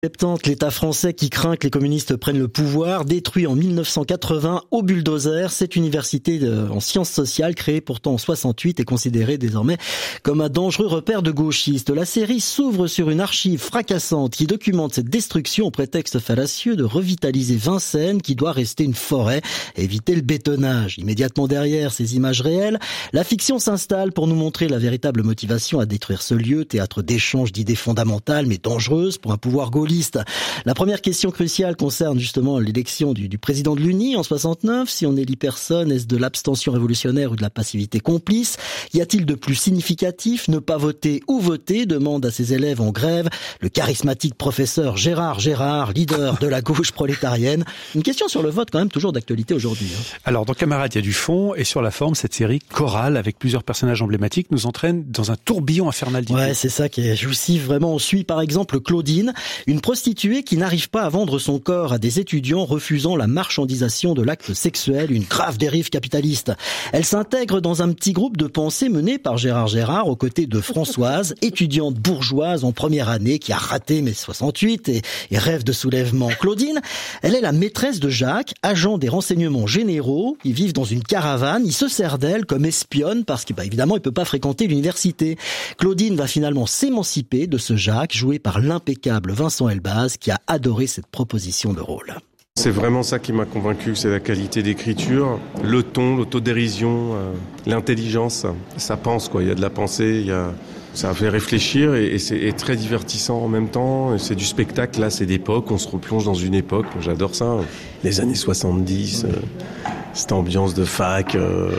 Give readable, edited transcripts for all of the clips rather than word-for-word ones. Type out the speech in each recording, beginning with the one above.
70, l'État français qui craint que les communistes prennent le pouvoir, détruit en 1980 au bulldozer. Cette université en sciences sociales, créée pourtant en 68, est considérée désormais comme un dangereux repère de gauchistes. La série s'ouvre sur une archive fracassante qui documente cette destruction au prétexte fallacieux de revitaliser Vincennes, qui doit rester une forêt et éviter le bétonnage. Immédiatement derrière ces images réelles, la fiction s'installe pour nous montrer la véritable motivation à détruire ce lieu, théâtre d'échanges d'idées fondamentales mais dangereuses pour un pouvoir gaulliste. La première question cruciale concerne justement l'élection du président de l'Uni en 69. Si on élit personne, est-ce de l'abstention révolutionnaire ou de la passivité complice? Y a-t-il de plus significatif? Ne pas voter ou voter, demande à ses élèves en grève le charismatique professeur Gérard Gérard, leader de la gauche prolétarienne. Une question sur le vote quand même toujours d'actualité aujourd'hui. Alors dans Camarades, il y a du fond, et sur la forme, cette série chorale avec plusieurs personnages emblématiques nous entraîne dans un tourbillon infernal d'idées. Ouais, c'est ça qui est jouissif. Vraiment, on suit par exemple Claudine, une prostituée qui n'arrive pas à vendre son corps à des étudiants refusant la marchandisation de l'acte sexuel, une grave dérive capitaliste. Elle s'intègre dans un petit groupe de pensée mené par Gérard Gérard aux côtés de Françoise, étudiante bourgeoise en première année qui a raté mai 68 et rêve de soulèvement. Claudine, elle est la maîtresse de Jacques, agent des renseignements généraux. Ils vivent dans une caravane, il se sert d'elle comme espionne parce que évidemment il peut pas fréquenter l'université. Claudine va finalement s'émanciper de ce Jacques, joué par l'impeccable Vincent Elbaz, qui a adoré cette proposition de rôle. C'est vraiment ça qui m'a convaincu, c'est la qualité d'écriture, le ton, l'autodérision, l'intelligence. Ça pense, quoi. Il y a de la pensée, ça fait réfléchir et c'est très divertissant en même temps. C'est du spectacle, là, c'est d'époque, on se replonge dans une époque, j'adore ça. Les années 70, cette ambiance de fac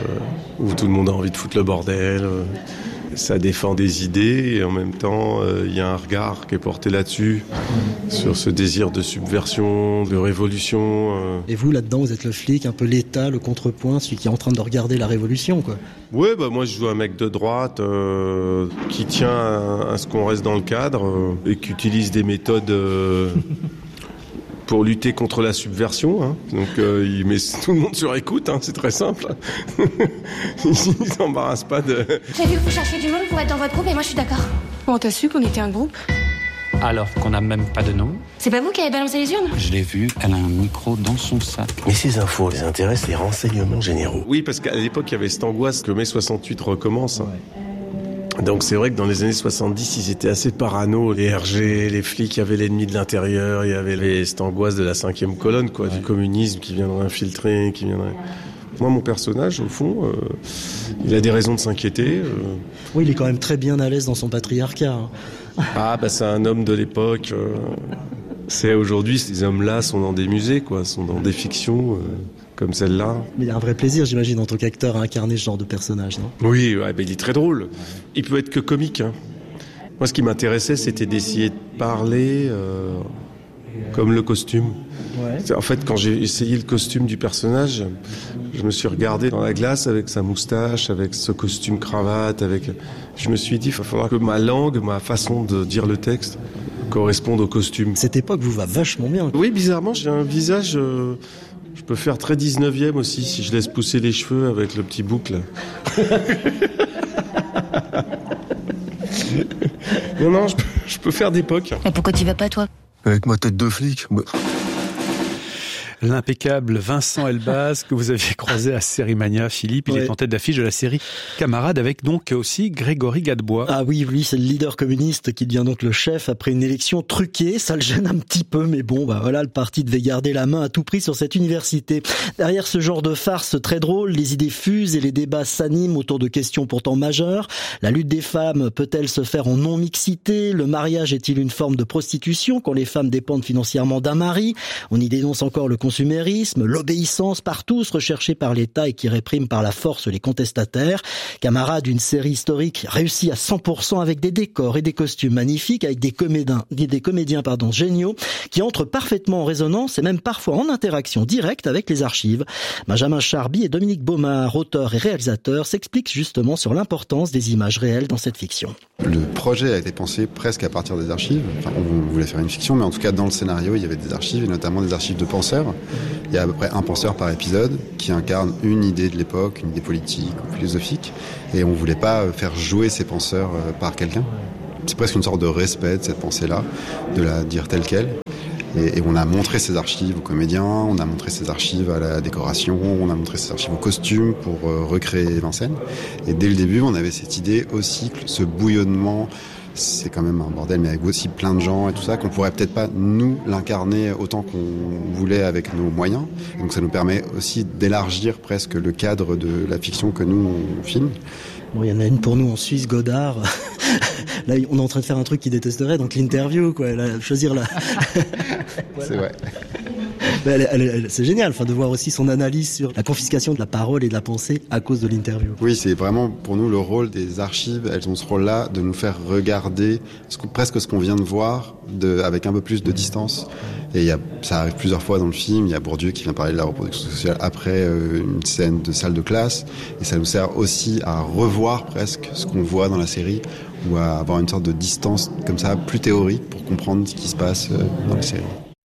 où tout le monde a envie de foutre le bordel. Ça défend des idées et en même temps, il y a un regard qui est porté là-dessus, sur ce désir de subversion, de révolution. Et vous, là-dedans, vous êtes le flic, un peu l'État, le contrepoint, celui qui est en train de regarder la révolution, quoi. Ouais, moi je joue un mec de droite qui tient à ce qu'on reste dans le cadre et qui utilise des méthodes... pour lutter contre la subversion, hein. Donc il met tout le monde sur écoute, hein. C'est très simple. Il s'embarrasse pas de... J'ai vu que vous cherchiez du monde pour être dans votre groupe et moi je suis d'accord. Bon, t'as su qu'on était un groupe? Alors qu'on n'a même pas de nom. C'est pas vous qui avez balancé les urnes? Je l'ai vu, elle a un micro dans son sac. Mais ces infos les intéressent les renseignements généraux. Oui, parce qu'à l'époque, il y avait cette angoisse que mai 68 recommence. Ouais. Donc c'est vrai que dans les années 70, ils étaient assez parano. Les RG, les flics, il y avait l'ennemi de l'intérieur, il y avait cette angoisse de la 5e colonne, quoi, du communisme qui viendrait infiltrer, qui viendrait... Moi, mon personnage, au fond, il a des raisons de s'inquiéter. Oui, il est quand même très bien à l'aise dans son patriarcat. Ah, c'est un homme de l'époque. C'est aujourd'hui, ces hommes-là sont dans des musées, quoi, sont dans des fictions... comme celle-là. Mais il y a un vrai plaisir, j'imagine, en tant qu'acteur, à incarner ce genre de personnage, non? Oui, il est très drôle. Il peut être que comique, hein. Moi, ce qui m'intéressait, c'était d'essayer de parler comme le costume. Ouais. En fait, quand j'ai essayé le costume du personnage, je me suis regardé dans la glace avec sa moustache, avec ce costume cravate, je me suis dit, il va falloir que ma langue, ma façon de dire le texte corresponde au costume. Cette époque vous va vachement bien. Oui, bizarrement, j'ai un visage... Je peux faire très 19e aussi si je laisse pousser les cheveux avec le petit boucle. Non, je peux faire d'époque. Et pourquoi tu vas pas, toi? Avec ma tête de flic. L'impeccable Vincent Elbaz que vous aviez croisé à Sérimania, Philippe. Il est en tête d'affiche de la série Camarades avec donc aussi Grégory Gadebois. Ah oui, lui c'est le leader communiste qui devient donc le chef après une élection truquée. Ça le gêne un petit peu, mais bon, voilà, le parti devait garder la main à tout prix sur cette université. Derrière ce genre de farce très drôle, les idées fusent et les débats s'animent autour de questions pourtant majeures. La lutte des femmes peut-elle se faire en non-mixité? Le mariage est-il une forme de prostitution quand les femmes dépendent financièrement d'un mari? On y dénonce encore le consumérisme, l'obéissance par tous recherchée par l'État et qui réprime par la force les contestataires. Camarades, une série historique réussie à 100% avec des décors et des costumes magnifiques, avec des comédiens géniaux qui entrent parfaitement en résonance et même parfois en interaction directe avec les archives. Benjamin Charby et Dominique Baumard, auteurs et réalisateurs, s'expliquent justement sur l'importance des images réelles dans cette fiction. Le projet a été pensé presque à partir des archives. Enfin, on voulait faire une fiction, mais en tout cas dans le scénario, il y avait des archives et notamment des archives de penseurs. Il y a à peu près un penseur par épisode qui incarne une idée de l'époque, une idée politique ou philosophique. Et on ne voulait pas faire jouer ces penseurs par quelqu'un. c'est presque une sorte de respect de cette pensée-là, de la dire telle qu'elle. Et on a montré ces archives aux comédiens, on a montré ces archives à la décoration, on a montré ces archives aux costumes pour recréer Vincennes. Et dès le début, on avait cette idée aussi que ce bouillonnement, c'est quand même un bordel, mais avec aussi plein de gens et tout ça, qu'on pourrait peut-être pas nous l'incarner autant qu'on voulait avec nos moyens. Donc ça nous permet aussi d'élargir presque le cadre de la fiction que nous on filme. Bon, il y en a une pour nous en Suisse, Godard. Là, on est en train de faire un truc qu'il détesterait, donc l'interview, quoi. Là, choisir la. Voilà. C'est vrai. C'est génial, enfin, de voir aussi son analyse sur la confiscation de la parole et de la pensée à cause de l'interview. Oui, c'est vraiment pour nous le rôle des archives. Elles ont ce rôle-là de nous faire regarder presque ce qu'on vient de voir avec un peu plus de distance. Et ça arrive plusieurs fois dans le film. Il y a Bourdieu qui vient parler de la reproduction sociale après une scène de salle de classe. Et ça nous sert aussi à revoir presque ce qu'on voit dans la série ou à avoir une sorte de distance comme ça, plus théorique pour comprendre ce qui se passe dans la série.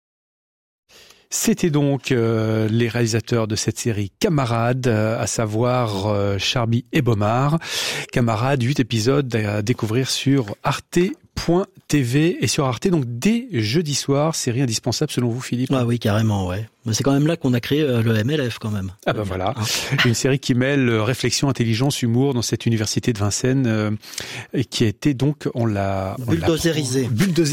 C'était donc les réalisateurs de cette série Camarades, à savoir Charby et Baumard. Camarades, 8 épisodes à découvrir sur arte.tv et sur Arte, donc dès jeudi soir. Série indispensable selon vous, Philippe? Ah oui, carrément, ouais. Mais c'est quand même là qu'on a créé le MLF quand même. Ah ben voilà, une série qui mêle réflexion, intelligence, humour dans cette université de Vincennes qui a été donc, on l'a bulldozérisée,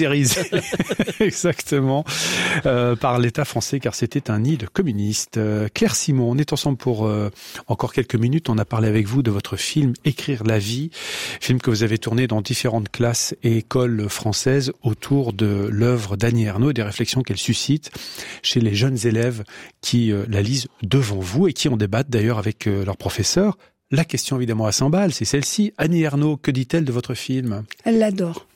exactement, par l'État français car c'était un nid de communistes. Claire Simon, on est ensemble pour encore quelques minutes. On a parlé avec vous de votre film Écrire la vie, film que vous avez tourné dans différentes classes et écoles françaises autour de l'œuvre d'Annie Ernaux et des réflexions qu'elle suscite chez les jeunes élèves qui la lisent devant vous et qui en débattent d'ailleurs avec leurs professeurs. La question évidemment à 100 balles, c'est celle-ci. Annie Ernaux, que dit-elle de votre film? Elle l'adore.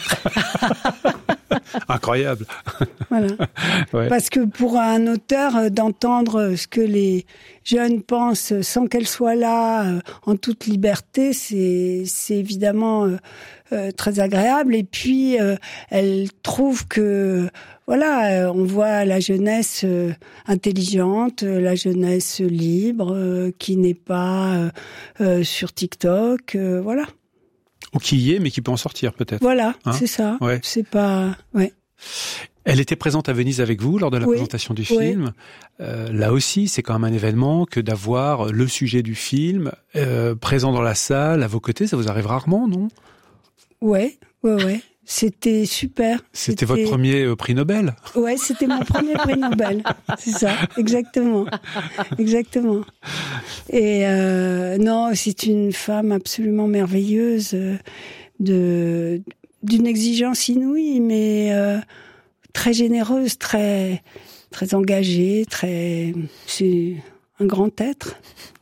Incroyable. Voilà. Ouais. Parce que pour un auteur, d'entendre ce que les jeunes pensent sans qu'elle soit là, en toute liberté, c'est évidemment très agréable. Et puis, elle trouve que, voilà, on voit la jeunesse intelligente, la jeunesse libre, qui n'est pas sur TikTok, voilà. Ou qui y est, mais qui peut en sortir peut-être. Voilà, hein, c'est ça. Ouais. C'est pas... Ouais. Elle était présente à Venise avec vous lors de la présentation du film. Là aussi, c'est quand même un événement que d'avoir le sujet du film présent dans la salle, à vos côtés. Ça vous arrive rarement, non? Ouais. C'était super. C'était votre premier prix Nobel? Ouais, c'était mon premier prix Nobel. C'est ça, exactement. Exactement. Et non, c'est une femme absolument merveilleuse, d'une exigence inouïe, mais très généreuse, très engagée, c'est un grand être.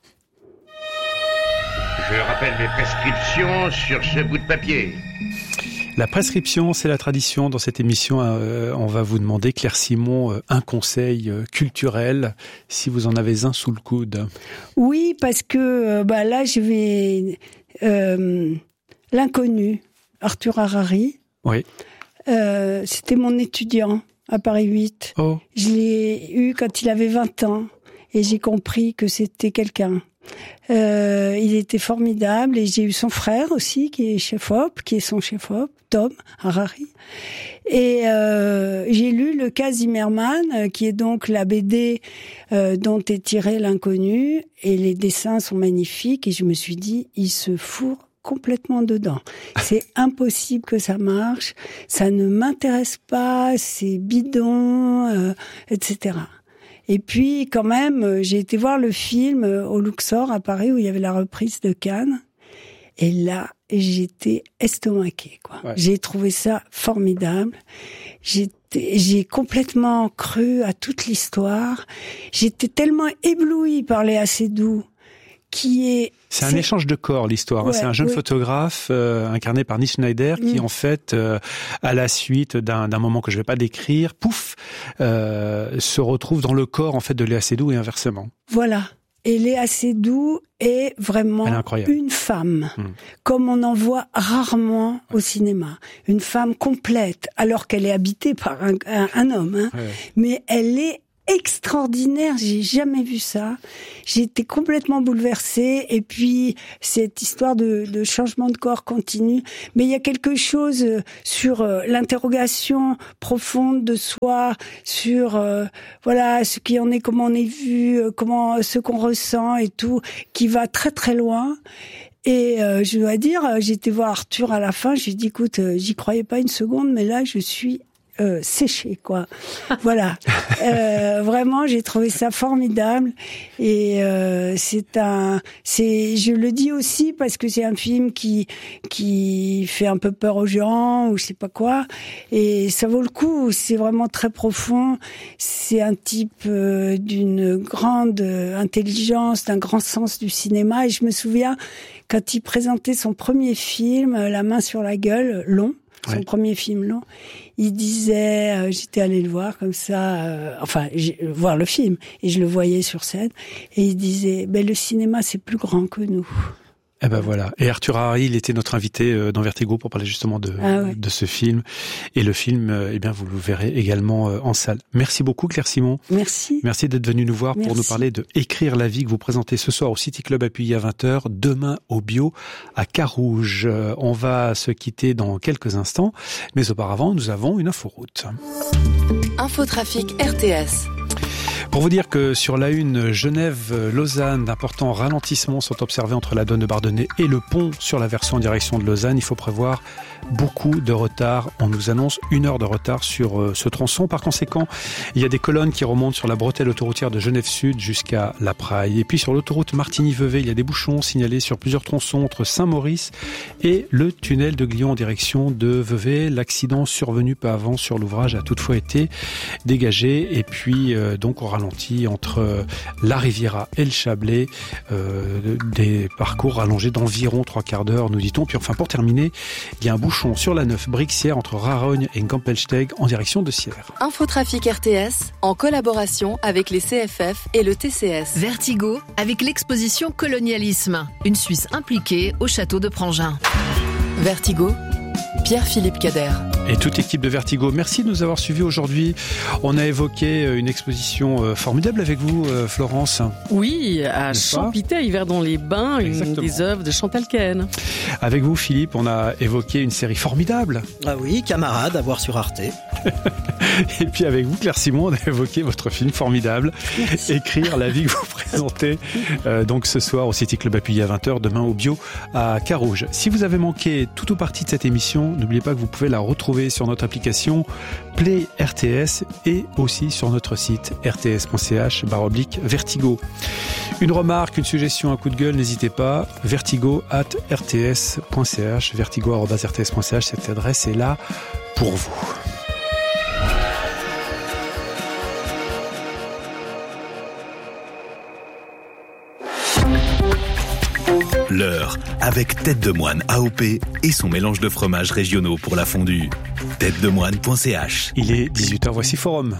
Je rappelle mes prescriptions sur ce bout de papier. La prescription, c'est la tradition. Dans cette émission, on va vous demander, Claire Simon, un conseil culturel, si vous en avez un sous le coude. Oui, parce que là, je vais... L'inconnu, Arthur Harari. Oui. C'était mon étudiant à Paris 8. Oh. Je l'ai eu quand il avait 20 ans et j'ai compris que c'était quelqu'un. Il était formidable et j'ai eu son frère aussi qui est chef-op, qui est son chef-op, Tom Harari. Et j'ai lu le cas Zimmermann, qui est donc la BD dont est tiré l'inconnu, et les dessins sont magnifiques et je me suis dit, il se fourre complètement dedans. C'est impossible que ça marche, ça ne m'intéresse pas, c'est bidon, etc. Et puis, quand même, j'ai été voir le film au Luxor à Paris où il y avait la reprise de Cannes. Et là, j'étais estomaquée, quoi. Ouais. J'ai trouvé ça formidable. J'ai complètement cru à toute l'histoire. J'étais tellement éblouie par Léa Seydoux, C'est un échange de corps, l'histoire. Ouais, c'est un jeune photographe incarné par Nick Schneider qui, en fait, à la suite d'un moment que je vais pas décrire, se retrouve dans le corps en fait de Léa Seydoux et inversement. Voilà. Et Léa Seydoux est vraiment une femme, comme on en voit rarement au cinéma. Une femme complète, alors qu'elle est habitée par un homme. Hein. Ouais. Mais elle est extraordinaire, j'ai jamais vu ça. J'ai été complètement bouleversée. Et puis, cette histoire de changement de corps continu. Mais il y a quelque chose sur l'interrogation profonde de soi, sur voilà ce qui en est, comment on est vu, comment ce qu'on ressent et tout, qui va très très loin. Et je dois dire, j'ai été voir Arthur à la fin, je lui ai dit, écoute, j'y croyais pas une seconde, mais là je suis séché, quoi. Voilà. Vraiment, j'ai trouvé ça formidable. Et je le dis aussi parce que c'est un film qui fait un peu peur aux gens ou je sais pas quoi. Et ça vaut le coup. C'est vraiment très profond. C'est un type d'une grande intelligence, d'un grand sens du cinéma. Et je me souviens quand il présentait son premier film, La main sur la gueule, long. Son premier film long, il disait, j'étais allée le voir comme ça, voir le film, et je le voyais sur scène, et il disait, le cinéma c'est plus grand que nous. Eh ben voilà. Et Arthur Harary, il était notre invité dans Vertigo pour parler justement de ce film. Et le film, vous le verrez également en salle. Merci beaucoup Claire Simon. Merci. Merci d'être venue nous voir pour nous parler de Écrire la vie que vous présentez ce soir au City Club à Puy à 20h, demain au Bio à Carouge. On va se quitter dans quelques instants, mais auparavant, nous avons une inforoute. Infotrafic RTS. Pour vous dire que sur la une Genève-Lausanne, d'importants ralentissements sont observés entre la Donne de Bardonnay et le pont sur la version en direction de Lausanne. Il faut prévoir beaucoup de retard. On nous annonce 1 heure de retard sur ce tronçon. Par conséquent, il y a des colonnes qui remontent sur la bretelle autoroutière de Genève-Sud jusqu'à La Praille. Et puis sur l'autoroute Martigny-Vevey, il y a des bouchons signalés sur plusieurs tronçons entre Saint-Maurice et le tunnel de Glion en direction de Vevey. L'accident survenu peu avant sur l'ouvrage a toutefois été dégagé. Et puis donc on ralenti entre la Riviera et le Chablais, des parcours allongés d'environ 3/4 d'heure, nous dit-on. Puis enfin, pour terminer, il y a un bouchon sur la 9 Brixière entre Rarogne et Gampelsteg en direction de Sierre. Infotrafic RTS, en collaboration avec les CFF et le TCS. Vertigo, avec l'exposition Colonialisme, une Suisse impliquée au château de Prangin. Vertigo, Pierre-Philippe Cader. Et toute l'équipe de Vertigo, merci de nous avoir suivis aujourd'hui. On a évoqué une exposition formidable avec vous, Florence. Oui, à Champitay, Yverdon-les-Bains, une des œuvres de Chantal Ken. Avec vous, Philippe, on a évoqué une série formidable. Ah oui, Camarade, à voir sur Arte. Et puis avec vous, Claire Simon, on a évoqué votre film formidable, merci. Écrire la vie que vous présentez donc ce soir au City Club à Puy à 20h, demain au Bio à Carouge. Si vous avez manqué tout ou partie de cette émission, n'oubliez pas que vous pouvez la retrouver sur notre application Play RTS et aussi sur notre site rts.ch/Vertigo. Une remarque, une suggestion, un coup de gueule, n'hésitez pas. Vertigo@rts.ch, vertigo@rts.ch, cette adresse est là pour vous. L'heure avec Tête de Moine AOP et son mélange de fromages régionaux pour la fondue. têtedemoine.ch. Il est 18h, voici Forum.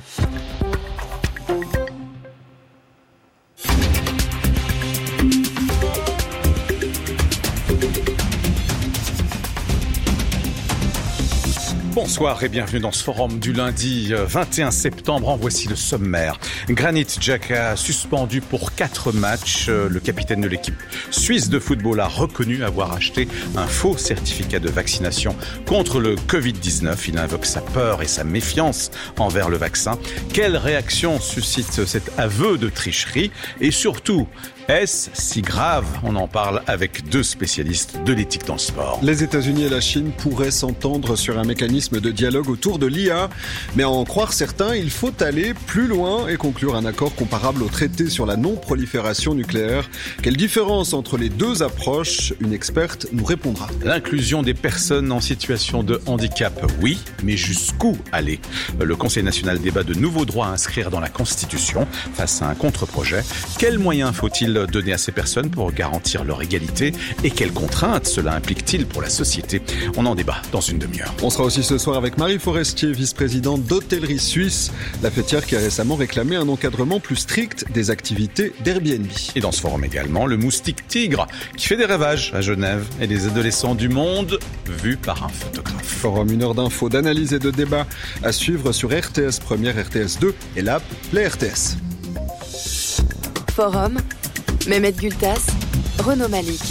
Bonsoir et bienvenue dans ce forum du lundi 21 septembre. En voici le sommaire. Granit Xhaka suspendu pour 4 matchs. Le capitaine de l'équipe suisse de football a reconnu avoir acheté un faux certificat de vaccination contre le Covid-19. Il invoque sa peur et sa méfiance envers le vaccin. Quelle réaction suscite cet aveu de tricherie? Et surtout, est-ce si grave? On en parle avec 2 spécialistes de l'éthique dans le sport. Les États-Unis et la Chine pourraient s'entendre sur un mécanisme de dialogue autour de l'IA. Mais à en croire certains, il faut aller plus loin et conclure un accord comparable au traité sur la non-prolifération nucléaire. Quelle différence entre les 2 approches? Une experte nous répondra. L'inclusion des personnes en situation de handicap, oui, mais jusqu'où aller? Le Conseil national débat de nouveaux droits à inscrire dans la Constitution face à un contre-projet. Quels moyens faut-il faut-il donner à ces personnes pour garantir leur égalité et quelles contraintes cela implique-t-il pour la société? On en débat dans une demi-heure. On sera aussi ce soir avec Marie Forestier, vice-présidente d'Hôtellerie Suisse, la fêtière qui a récemment réclamé un encadrement plus strict des activités d'Airbnb. Et dans ce forum également, le moustique tigre qui fait des ravages à Genève et les adolescents du monde vus par un photographe. Forum, 1 heure d'infos, d'analyse et de débat à suivre sur RTS Première, RTS 2 et l'app Play RTS. Forum, Mehmet Gültas, Renaud Malik.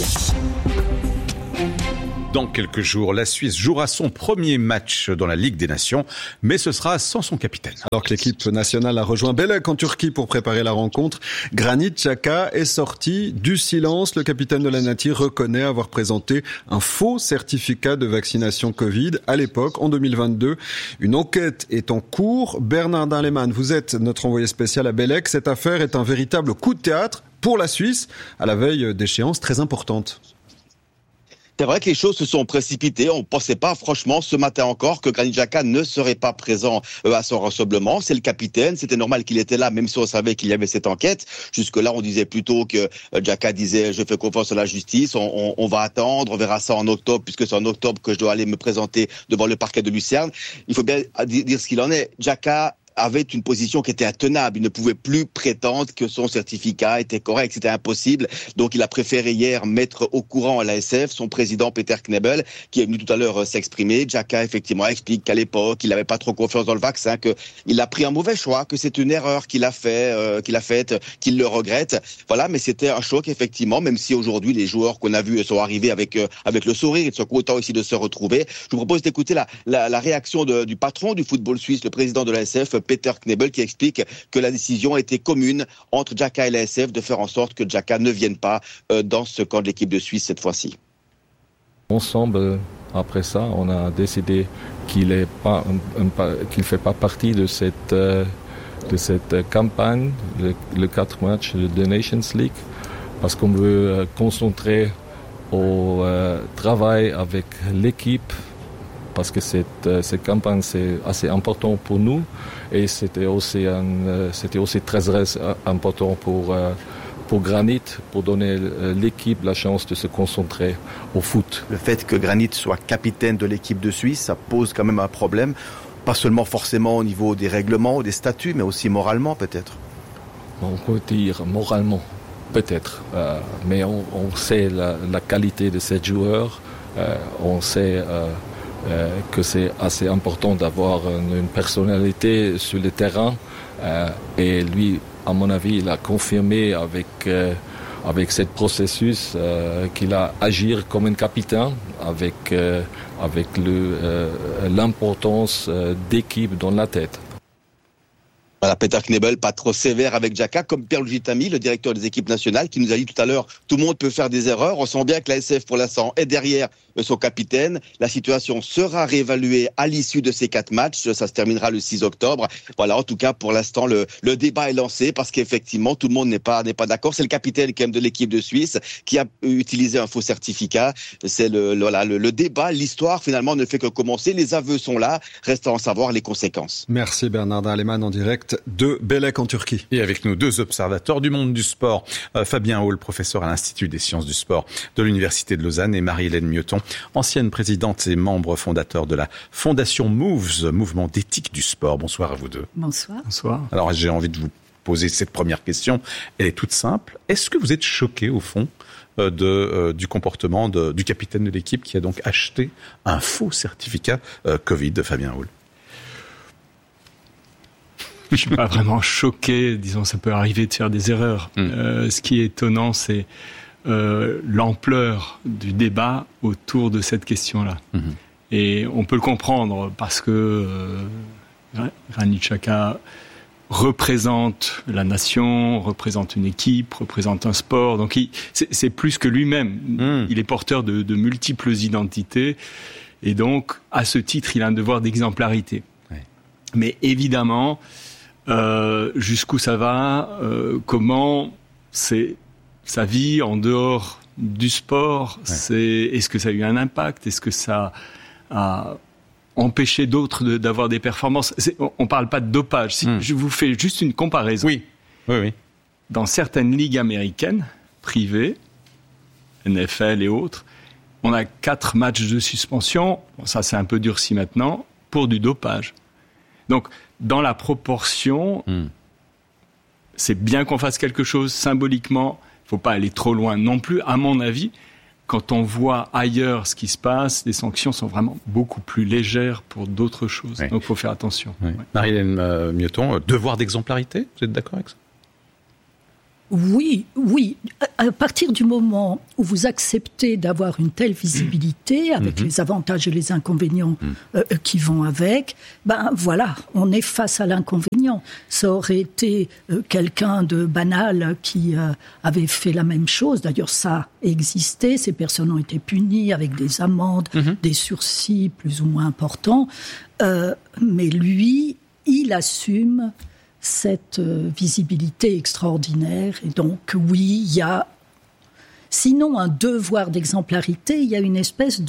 Dans quelques jours, la Suisse jouera son premier match dans la Ligue des Nations, mais ce sera sans son capitaine. Alors que l'équipe nationale a rejoint Bélek en Turquie pour préparer la rencontre, Granit Xhaka est sorti du silence. Le capitaine de la Nati reconnaît avoir présenté un faux certificat de vaccination Covid à l'époque, en 2022. Une enquête est en cours. Bernardin Lehmann, vous êtes notre envoyé spécial à Bélek. Cette affaire est un véritable coup de théâtre pour la Suisse à la veille d'échéances très importantes. C'est vrai que les choses se sont précipitées. On ne pensait pas, franchement, ce matin encore, que Granit Xhaka ne serait pas présent à son rassemblement. C'est le capitaine. C'était normal qu'il était là, même si on savait qu'il y avait cette enquête. Jusque-là, on disait plutôt que Xhaka disait « Je fais confiance à la justice. On va attendre. On verra ça en octobre, puisque c'est en octobre que je dois aller me présenter devant le parquet de Lucerne. » Il faut bien dire ce qu'il en est. Xhaka avait une position qui était intenable. Il ne pouvait plus prétendre que son certificat était correct. C'était impossible. Donc, il a préféré hier mettre au courant à l'ASF son président Peter Knebel, qui est venu tout à l'heure s'exprimer. Xhaka, effectivement, explique qu'à l'époque, il n'avait pas trop confiance dans le vaccin, qu'il a pris un mauvais choix, que c'est une erreur qu'il a faite, qu'il le regrette. Voilà, mais c'était un choc, effectivement, même si aujourd'hui, les joueurs qu'on a vus sont arrivés avec le sourire. Ils sont contents aussi de se retrouver. Je vous propose d'écouter la réaction du patron du football suisse, le président de l'ASF, Peter Knebel, qui explique que la décision était commune entre Xhaka et l'ASF de faire en sorte que Xhaka ne vienne pas dans ce camp de l'équipe de Suisse cette fois-ci. Ensemble, après ça, on a décidé qu'il ne fait pas partie de cette campagne, le 4 matchs de Nations League, parce qu'on veut concentrer au travail avec l'équipe, parce que cette campagne c'est assez important pour nous et c'était aussi très important pour Granit, pour donner l'équipe la chance de se concentrer au foot. Le fait que Granit soit capitaine de l'équipe de Suisse, ça pose quand même un problème, pas seulement forcément au niveau des règlements ou des statuts, mais aussi moralement peut-être. On peut dire moralement, peut-être, mais on sait la qualité de ces joueurs, on sait que c'est assez important d'avoir une personnalité sur le terrain et lui, à mon avis, il a confirmé avec ce processus qu'il a agi comme un capitaine avec l'importance d'équipe dans la tête. Voilà, Peter Knebel, pas trop sévère avec Xhaka, comme Pierre-Luigi Tami, le directeur des équipes nationales, qui nous a dit tout à l'heure, tout le monde peut faire des erreurs. On sent bien que l'ASF, pour l'instant, est derrière son capitaine. La situation sera réévaluée à l'issue de ces 4 matchs. Ça se terminera le 6 octobre. Voilà, en tout cas, pour l'instant, le débat est lancé parce qu'effectivement, tout le monde n'est pas d'accord. C'est le capitaine, quand même, de l'équipe de Suisse qui a utilisé un faux certificat. C'est le débat. L'histoire, finalement, ne fait que commencer. Les aveux sont là. Reste à en savoir les conséquences. Merci Bernardin Lehmann en direct de Bélek en Turquie. Et avec nous 2 observateurs du monde du sport, Fabien Hall, professeur à l'Institut des sciences du sport de l'Université de Lausanne, et Marie-Hélène Mieuton, ancienne présidente et membre fondateur de la Fondation Moves, mouvement d'éthique du sport. Bonsoir à vous deux. Bonsoir. Bonsoir. Alors j'ai envie de vous poser cette première question. Elle est toute simple. Est-ce que vous êtes choqué au fond du comportement du capitaine de l'équipe qui a donc acheté un faux certificat Covid, Fabien Hall? Je suis pas vraiment choqué, disons, ça peut arriver de faire des erreurs. Ce qui est étonnant, c'est l'ampleur du débat autour de cette question-là. Et on peut le comprendre parce que Granit Xhaka représente la nation, représente une équipe, représente un sport. Donc c'est plus que lui-même. Il est porteur de multiples identités. Et donc, à ce titre, il a un devoir d'exemplarité. Ouais. Mais évidemment, jusqu'où ça va, comment c'est sa vie en dehors du sport, est-ce que ça a eu un impact, est-ce que ça a empêché d'autres d'avoir des performances. On parle pas de dopage. Je vous fais juste une comparaison. Oui. Dans certaines ligues américaines, privés, NFL et autres, on a 4 matchs de suspension, ça c'est un peu durci maintenant, pour du dopage. Donc, dans la proportion, c'est bien qu'on fasse quelque chose symboliquement, il ne faut pas aller trop loin non plus, à mon avis. Quand on voit ailleurs ce qui se passe, les sanctions sont vraiment beaucoup plus légères pour d'autres choses. Oui. Donc, il faut faire attention. Oui. Ouais. Marie-Hélène Mioton, devoir d'exemplarité, vous êtes d'accord avec ça ? Oui. À partir du moment où vous acceptez d'avoir une telle visibilité, avec les avantages et les inconvénients qui vont avec, ben voilà, on est face à l'inconvénient. Ça aurait été quelqu'un de banal qui avait fait la même chose. D'ailleurs, ça existait. Ces personnes ont été punies avec des amendes, des sursis plus ou moins importants. Mais lui, il assume cette visibilité extraordinaire. Et donc, oui, il y a, sinon un devoir d'exemplarité, il y a une espèce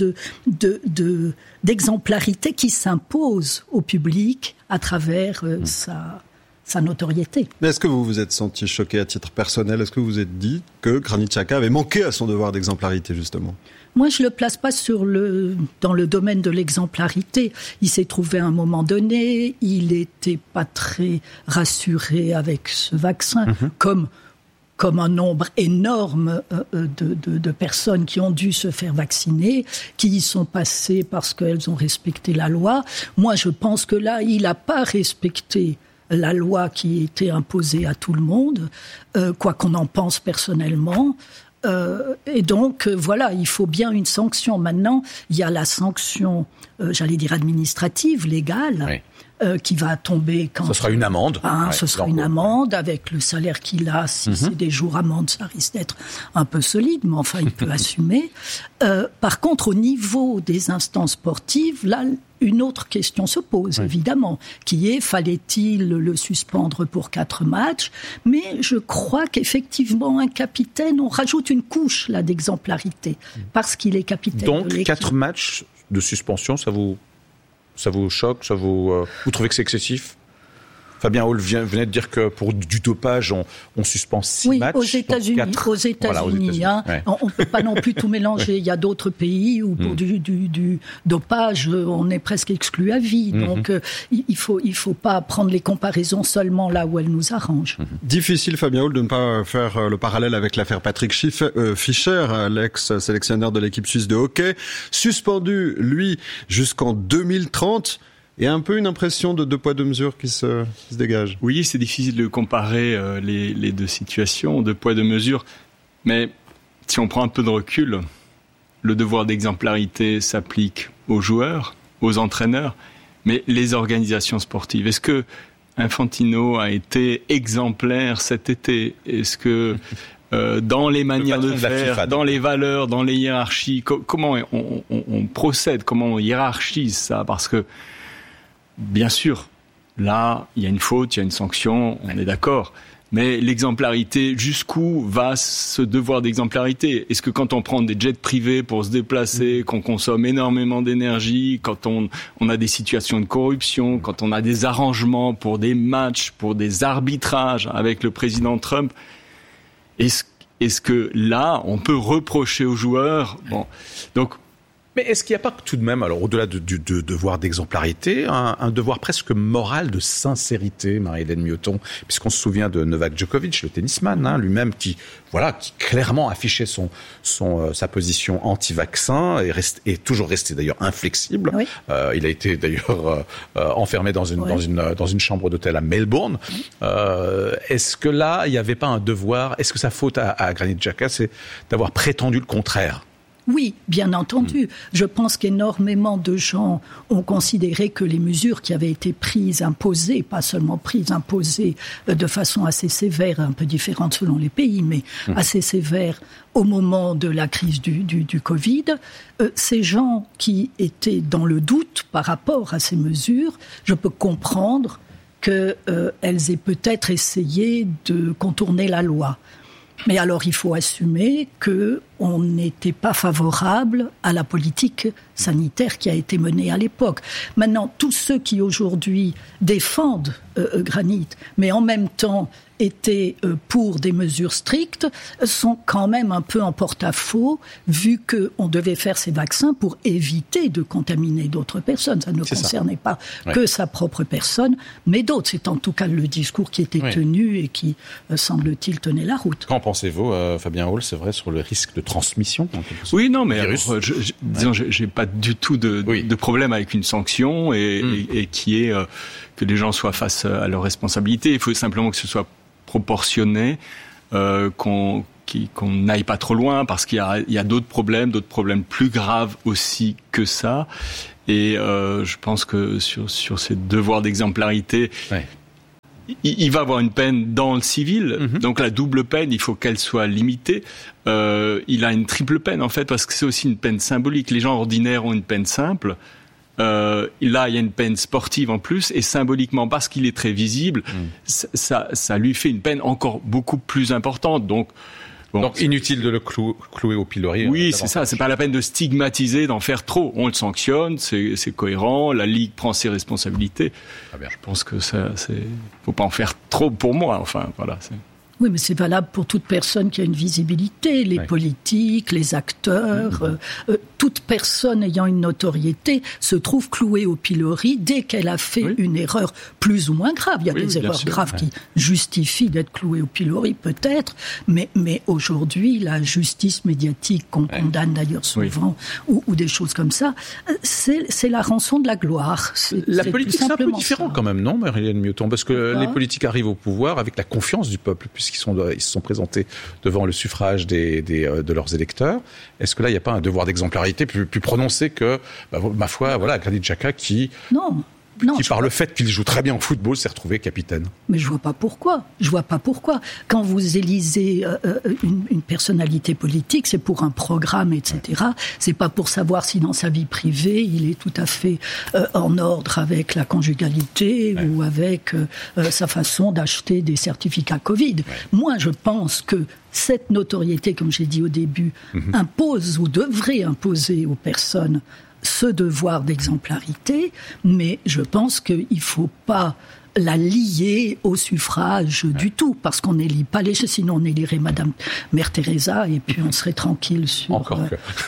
d'exemplarité qui s'impose au public à travers sa notoriété. Mais est-ce que vous vous êtes senti choqué à titre personnel ? Est-ce que vous vous êtes dit que Granit Xhaka avait manqué à son devoir d'exemplarité, justement ? Moi, je le place pas dans le domaine de l'exemplarité. Il s'est trouvé à un moment donné, il était pas très rassuré avec ce vaccin, comme un nombre énorme de personnes qui ont dû se faire vacciner, qui y sont passées parce qu'elles ont respecté la loi. Moi, je pense que là, il n'a pas respecté la loi qui était imposée à tout le monde, quoi qu'on en pense personnellement. Et donc, voilà, il faut bien une sanction. Maintenant, il y a la sanction, j'allais dire administrative, légale, qui va tomber quand... Ce sera une amende. Ce sera une amende avec le salaire qu'il a. Si c'est des jours amende, ça risque d'être un peu solide, mais enfin, il peut assumer. Par contre, au niveau des instances sportives, là, une autre question se pose, évidemment, qui est, fallait-il le suspendre pour 4 matchs ? Mais je crois qu'effectivement, un capitaine, on rajoute une couche là d'exemplarité, parce qu'il est capitaine de l'équipe. Donc, 4 matchs de suspension, ça vous choque, vous trouvez que c'est excessif ? Fabien Hall venait de dire que pour du dopage, on suspend 6 matchs. Oui, aux États-Unis. On ne peut pas non plus tout mélanger. Il y a d'autres pays où pour du dopage, on est presque exclu à vie. Donc, il faut pas prendre les comparaisons seulement là où elles nous arrangent. Difficile, Fabien Hall, de ne pas faire le parallèle avec l'affaire Patrick Fischer, l'ex-sélectionneur de l'équipe suisse de hockey, suspendu, lui, jusqu'en 2030. Il y a un peu une impression de 2 poids 2 mesures qui se dégage. Oui, c'est difficile de comparer les deux situations, 2 poids 2 mesures. Mais si on prend un peu de recul, le devoir d'exemplarité s'applique aux joueurs, aux entraîneurs, mais les organisations sportives. Est-ce que Infantino a été exemplaire cet été ? Est-ce que dans les manières de faire, FIFA, dans les valeurs, dans les hiérarchies, comment on procède, comment on hiérarchise ça ? Parce que bien sûr, là, il y a une faute, il y a une sanction, on est d'accord. Mais l'exemplarité, jusqu'où va ce devoir d'exemplarité ? Est-ce que quand on prend des jets privés pour se déplacer, qu'on consomme énormément d'énergie, quand on a des situations de corruption, quand on a des arrangements pour des matchs, pour des arbitrages avec le président Trump, est-ce que là, on peut reprocher aux joueurs ? Bon, donc... Mais est-ce qu'il n'y a pas tout de même, alors au-delà du devoir d'exemplarité, un devoir presque moral de sincérité, Marie-Hélène Mioton, puisqu'on se souvient de Novak Djokovic, le tennisman, lui-même qui clairement affichait sa position anti-vaccin et est toujours resté d'ailleurs inflexible. Oui. Il a été d'ailleurs enfermé dans une chambre d'hôtel à Melbourne. Est-ce que là, il n'y avait pas un devoir ? Est-ce que sa faute à Granit Xhaka, c'est d'avoir prétendu le contraire ? Oui, bien entendu. Je pense qu'énormément de gens ont considéré que les mesures qui avaient été prises, imposées, pas seulement prises, imposées de façon assez sévère, un peu différente selon les pays, mais assez sévère au moment de la crise du Covid, ces gens qui étaient dans le doute par rapport à ces mesures, je peux comprendre qu'elles aient peut-être essayé de contourner la loi. Mais alors, il faut assumer que on n'était pas favorable à la politique sanitaire qui a été menée à l'époque. Maintenant, tous ceux qui aujourd'hui défendent Granit, mais en même temps étaient pour des mesures strictes, sont quand même un peu en porte-à-faux, vu qu'on devait faire ces vaccins pour éviter de contaminer d'autres personnes. Ça ne concernait pas que sa propre personne, mais d'autres. C'est en tout cas le discours qui était tenu et qui, semble-t-il, tenait la route. Qu'en pensez-vous, Fabien Hall, c'est vrai, sur le risque de transmission? Oui, non, mais alors, disons, j'ai pas du tout de problème avec une sanction et qui est que les gens soient face à leurs responsabilités. Il faut simplement que ce soit proportionné, qu'on n'aille pas trop loin, parce qu'il y a d'autres problèmes plus graves aussi que ça. Et je pense que sur ces devoirs d'exemplarité, il va avoir une peine dans le civil. Donc la double peine, il faut qu'elle soit limitée. Il a une triple peine en fait, parce que c'est aussi une peine symbolique. Les gens ordinaires ont une peine simple. Là, il y a une peine sportive en plus, et symboliquement, parce qu'il est très visible, ça lui fait une peine encore beaucoup plus importante. Donc inutile de le clouer au pilori. Oui, c'est ça. C'est pas la peine de stigmatiser, d'en faire trop. On le sanctionne, c'est cohérent. La Ligue prend ses responsabilités. Je pense que faut pas en faire trop pour moi. Enfin, voilà. Oui, mais c'est valable pour toute personne qui a une visibilité, les politiques, les acteurs, toute personne ayant une notoriété se trouve clouée au pilori dès qu'elle a fait une erreur plus ou moins grave. Il y a des erreurs graves qui justifient d'être clouée au pilori, peut-être, mais aujourd'hui, la justice médiatique qu'on condamne d'ailleurs souvent, ou des choses comme ça, c'est la rançon de la gloire. La politique, c'est un peu différent quand même, non, Marie-Hélène Mioton? Parce que les politiques arrivent au pouvoir avec la confiance du peuple, puisqu'ils se sont présentés devant le suffrage de leurs électeurs. Est-ce que là, il n'y a pas un devoir d'exemplarité plus prononcé que, ma foi, voilà, Granit Xhaka qui par le fait qu'il joue très bien au football, s'est retrouvé capitaine? Mais je vois pas pourquoi. Quand vous élisez une personnalité politique, c'est pour un programme, etc. C'est pas pour savoir si dans sa vie privée, il est tout à fait en ordre avec la conjugalité ou avec sa façon d'acheter des certificats Covid. Moi, je pense que cette notoriété, comme j'ai dit au début, impose ou devrait imposer aux personnes ce devoir d'exemplarité, mais je pense qu'il ne faut pas la lier au suffrage du tout, parce qu'on n'élit pas les gens, sinon on élirait Madame Mère Teresa et puis on serait tranquille sur... Encore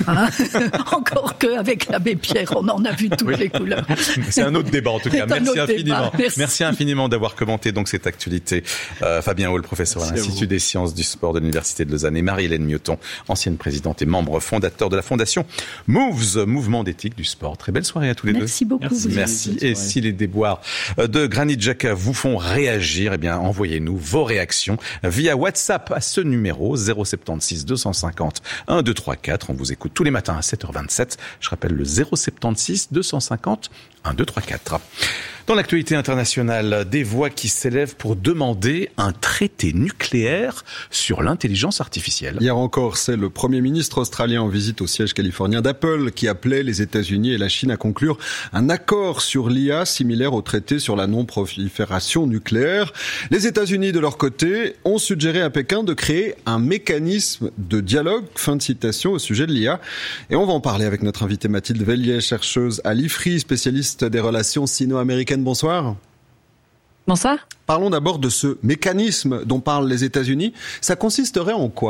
que avec l'abbé Pierre, on en a vu toutes les couleurs. C'est un autre débat en tout cas. Merci infiniment. Merci infiniment d'avoir commenté donc cette actualité. Fabien Hall, professeur à l'Institut des sciences du sport de l'Université de Lausanne, et Marie-Hélène Mioton, ancienne présidente et membre fondateur de la fondation Moves, mouvement d'éthique du sport. Très belle soirée à tous les deux. Merci beaucoup. Merci. Et si les déboires de Granit Xhaka vous font réagir, envoyez-nous vos réactions via WhatsApp à ce numéro 076 250 1234. On vous écoute tous les matins à 7h27. Je rappelle le 076 250 1234. Dans l'actualité internationale, des voix qui s'élèvent pour demander un traité nucléaire sur l'intelligence artificielle. Hier encore, c'est le Premier ministre australien en visite au siège californien d'Apple qui appelait les États-Unis et la Chine à conclure un accord sur l'IA similaire au traité sur la non-prolifération nucléaire. Les États-Unis, de leur côté, ont suggéré à Pékin de créer un mécanisme de dialogue, fin de citation, au sujet de l'IA. Et on va en parler avec notre invitée Mathilde Vellier, chercheuse à l'IFRI, spécialiste des relations sino-américaines. Bonsoir. Bonsoir. Parlons d'abord de ce mécanisme dont parlent les États-Unis. Ça consisterait en quoi ?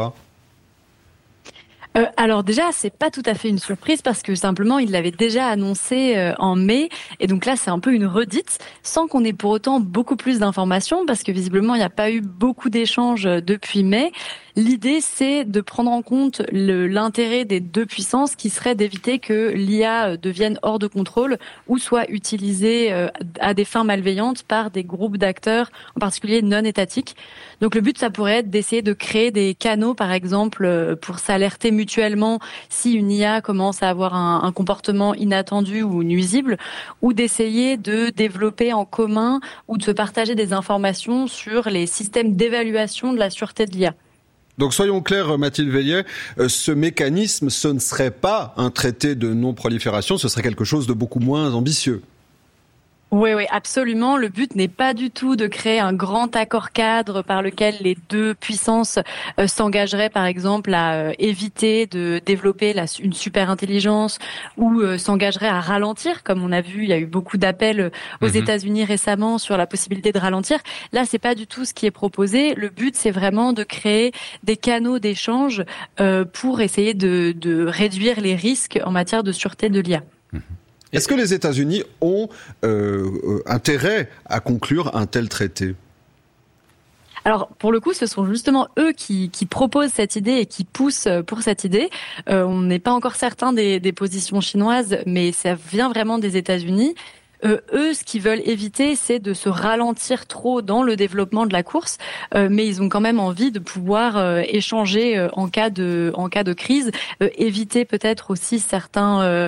Alors déjà, c'est pas tout à fait une surprise parce que simplement il l'avait déjà annoncé en mai, et donc là c'est un peu une redite, sans qu'on ait pour autant beaucoup plus d'informations parce que visiblement il n'y a pas eu beaucoup d'échanges depuis mai. L'idée, c'est de prendre en compte l'intérêt des deux puissances qui serait d'éviter que l'IA devienne hors de contrôle ou soit utilisée à des fins malveillantes par des groupes d'acteurs, en particulier non étatiques. Donc le but, ça pourrait être d'essayer de créer des canaux, par exemple, pour s'alerter mutuellement si une IA commence à avoir un comportement inattendu ou nuisible, ou d'essayer de développer en commun ou de se partager des informations sur les systèmes d'évaluation de la sûreté de l'IA. Donc soyons clairs, Mathilde Vellier, ce mécanisme, ce ne serait pas un traité de non-prolifération, ce serait quelque chose de beaucoup moins ambitieux. Oui, absolument. Le but n'est pas du tout de créer un grand accord cadre par lequel les deux puissances s'engageraient, par exemple, à éviter de développer une super intelligence ou s'engageraient à ralentir. Comme on a vu, il y a eu beaucoup d'appels aux États-Unis récemment sur la possibilité de ralentir. Là, c'est pas du tout ce qui est proposé. Le but, c'est vraiment de créer des canaux d'échange pour essayer de réduire les risques en matière de sûreté de l'IA. Est-ce que les États-Unis ont intérêt à conclure un tel traité ? Alors, pour le coup, ce sont justement eux qui proposent cette idée et qui poussent pour cette idée. On n'est pas encore certain des positions chinoises, mais ça vient vraiment des États-Unis. Eux, ce qu'ils veulent éviter, c'est de se ralentir trop dans le développement de la course, mais ils ont quand même envie de pouvoir échanger en cas de crise, éviter peut-être aussi certains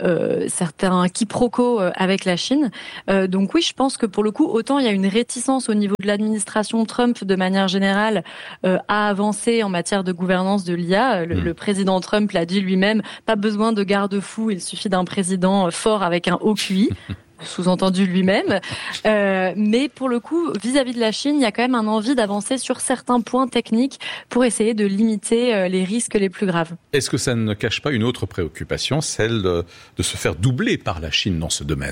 quiproquos avec la Chine. Donc oui, je pense que pour le coup, autant il y a une réticence au niveau de l'administration Trump de manière générale à avancer en matière de gouvernance de l'IA. Le président Trump l'a dit lui-même, pas besoin de garde-fous, il suffit d'un président fort avec un haut QI. Sous-entendu lui-même, mais pour le coup, vis-à-vis de la Chine, il y a quand même un envie d'avancer sur certains points techniques pour essayer de limiter les risques les plus graves. Est-ce que ça ne cache pas une autre préoccupation, celle de se faire doubler par la Chine dans ce domaine ?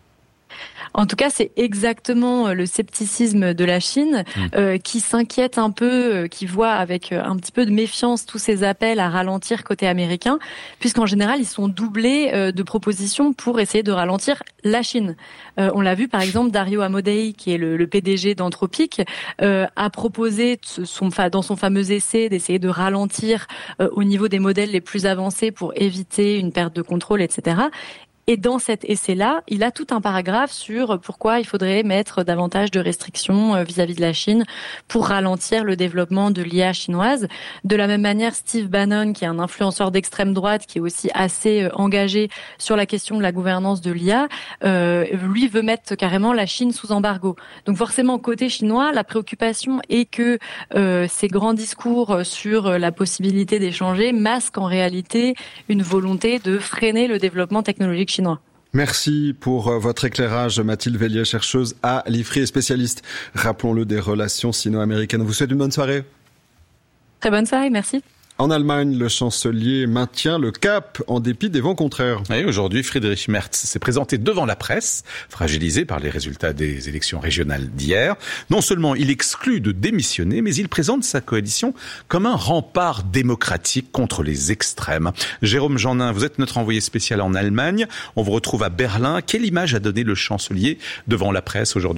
En tout cas, c'est exactement le scepticisme de la Chine qui s'inquiète un peu, qui voit avec un petit peu de méfiance tous ces appels à ralentir côté américain, puisqu'en général, ils sont doublés de propositions pour essayer de ralentir la Chine. On l'a vu, par exemple, Dario Amodei, qui est le PDG d'Anthropic, a proposé dans son fameux essai d'essayer de ralentir au niveau des modèles les plus avancés pour éviter une perte de contrôle, etc. Et dans cet essai-là, il a tout un paragraphe sur pourquoi il faudrait mettre davantage de restrictions vis-à-vis de la Chine pour ralentir le développement de l'IA chinoise. De la même manière, Steve Bannon, qui est un influenceur d'extrême droite, qui est aussi assez engagé sur la question de la gouvernance de l'IA, lui veut mettre carrément la Chine sous embargo. Donc forcément, côté chinois, la préoccupation est que ces grands discours sur la possibilité d'échanger masquent en réalité une volonté de freiner le développement technologique chinois. Merci pour votre éclairage, Mathilde Vellier, chercheuse à l'IFRI et spécialiste, rappelons-le, des relations sino-américaines. On vous souhaite une bonne soirée. Très bonne soirée, merci. En Allemagne, le chancelier maintient le cap en dépit des vents contraires. Et aujourd'hui, Friedrich Merz s'est présenté devant la presse, fragilisé par les résultats des élections régionales d'hier. Non seulement il exclut de démissionner, mais il présente sa coalition comme un rempart démocratique contre les extrêmes. Jérôme Jeannin, vous êtes notre envoyé spécial en Allemagne. On vous retrouve à Berlin. Quelle image a donné le chancelier devant la presse aujourd'hui ?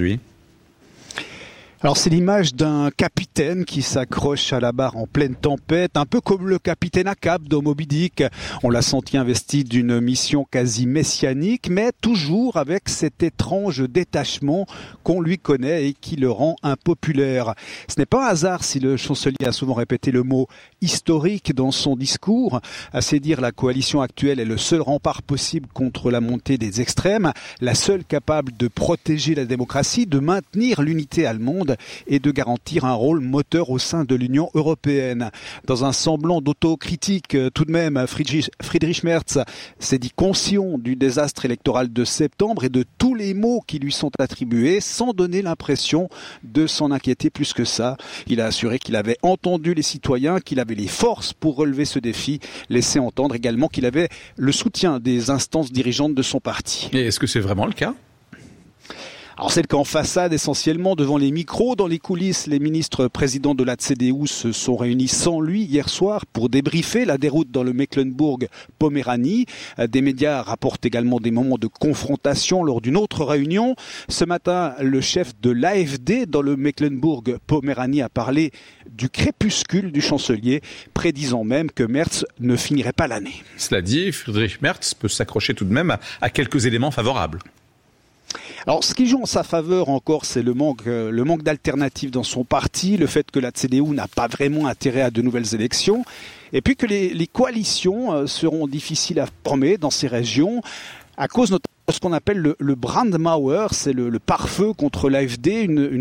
Alors c'est l'image d'un capitaine qui s'accroche à la barre en pleine tempête, un peu comme le capitaine Ahab dans Moby Dick. On l'a senti investi d'une mission quasi messianique, mais toujours avec cet étrange détachement qu'on lui connaît et qui le rend impopulaire. Ce n'est pas un hasard si le chancelier a souvent répété le mot historique dans son discours. À c'est dire, la coalition actuelle est le seul rempart possible contre la montée des extrêmes, la seule capable de protéger la démocratie, de maintenir l'unité allemande et de garantir un rôle moteur au sein de l'Union européenne. Dans un semblant d'autocritique, tout de même, Friedrich Merz s'est dit conscient du désastre électoral de septembre et de tous les maux qui lui sont attribués, sans donner l'impression de s'en inquiéter plus que ça. Il a assuré qu'il avait entendu les citoyens, qu'il avait les forces pour relever ce défi, laissé entendre également qu'il avait le soutien des instances dirigeantes de son parti. Et est-ce que c'est vraiment le cas ? Alors c'est le cas en façade essentiellement devant les micros. Dans les coulisses, les ministres présidents de la CDU se sont réunis sans lui hier soir pour débriefer la déroute dans le Mecklembourg-Poméranie. Des médias rapportent également des moments de confrontation lors d'une autre réunion. Ce matin, le chef de l'AfD dans le Mecklembourg-Poméranie a parlé du crépuscule du chancelier, prédisant même que Merz ne finirait pas l'année. Cela dit, Friedrich Merz peut s'accrocher tout de même à quelques éléments favorables. Alors, ce qui joue en sa faveur encore, c'est le manque d'alternatives dans son parti, le fait que la CDU n'a pas vraiment intérêt à de nouvelles élections, et puis que les coalitions seront difficiles à former dans ces régions, à cause notamment de ce qu'on appelle le Brandmauer, c'est le pare-feu contre l'AfD, une règle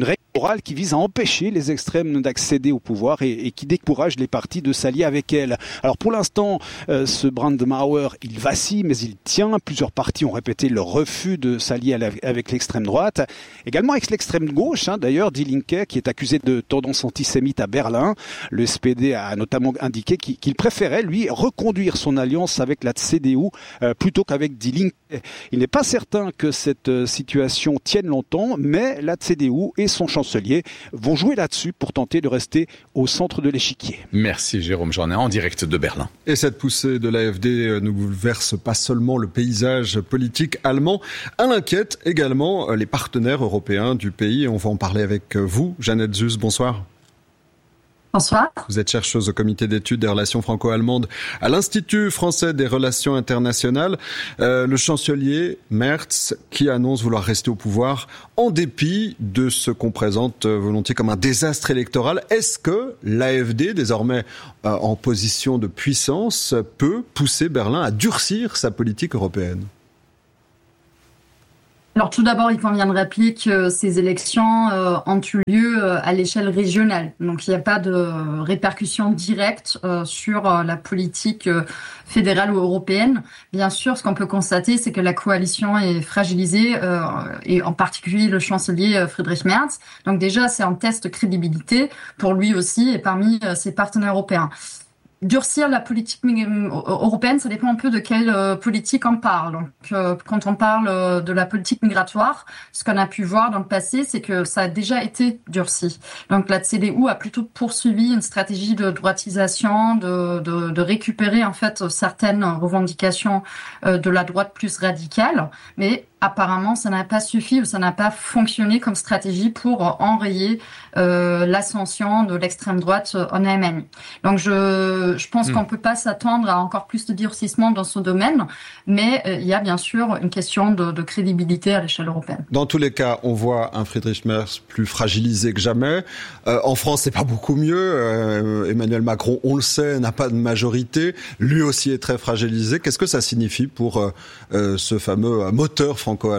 électorale qui vise à empêcher les extrêmes d'accéder au pouvoir et qui décourage les partis de s'allier avec elle. Alors pour l'instant, ce Brandmauer, il vacille, mais il tient. Plusieurs partis ont répété leur refus de s'allier avec l'extrême droite. Également avec l'extrême gauche, d'ailleurs, Die Linke, qui est accusé de tendance antisémite à Berlin. Le SPD a notamment indiqué qu'il préférait, lui, reconduire son alliance avec la CDU plutôt qu'avec Die Linke. Il n'est pas certain que cette situation tienne longtemps, mais la CDU et son chancelier vont jouer là-dessus pour tenter de rester au centre de l'échiquier. Merci Jérôme Jornet, en direct de Berlin. Et cette poussée de l'AfD ne bouleverse pas seulement le paysage politique allemand, elle inquiète également les partenaires européens du pays. On va en parler avec vous, Jeannette Zus, bonsoir. Bonsoir. Vous êtes chercheuse au comité d'études des relations franco-allemandes à l'Institut français des relations internationales. Le chancelier Merz qui annonce vouloir rester au pouvoir en dépit de ce qu'on présente volontiers comme un désastre électoral. Est-ce que l'AfD, désormais en position de puissance, peut pousser Berlin à durcir sa politique européenne ? Alors tout d'abord, il convient de rappeler que ces élections ont eu lieu à l'échelle régionale. Donc il n'y a pas de répercussions directes sur la politique fédérale ou européenne. Bien sûr, ce qu'on peut constater, c'est que la coalition est fragilisée, et en particulier le chancelier Friedrich Merz. Donc déjà, c'est un test de crédibilité pour lui aussi et parmi ses partenaires européens. Durcir la politique européenne, ça dépend un peu de quelle politique on parle. Donc, quand on parle de la politique migratoire, ce qu'on a pu voir dans le passé, c'est que ça a déjà été durci. Donc, la CDU a plutôt poursuivi une stratégie de droitisation, de récupérer en fait certaines revendications de la droite plus radicale, mais apparemment, ça n'a pas suffi ou ça n'a pas fonctionné comme stratégie pour enrayer l'ascension de l'extrême droite en Allemagne. Donc, je pense qu'on peut pas s'attendre à encore plus de durcissement dans ce domaine, mais il y a bien sûr une question de crédibilité à l'échelle européenne. Dans tous les cas, on voit un Friedrich Merz plus fragilisé que jamais. En France, c'est pas beaucoup mieux. Emmanuel Macron, on le sait, n'a pas de majorité. Lui aussi est très fragilisé. Qu'est-ce que ça signifie pour ce fameux moteur franco-allemand ?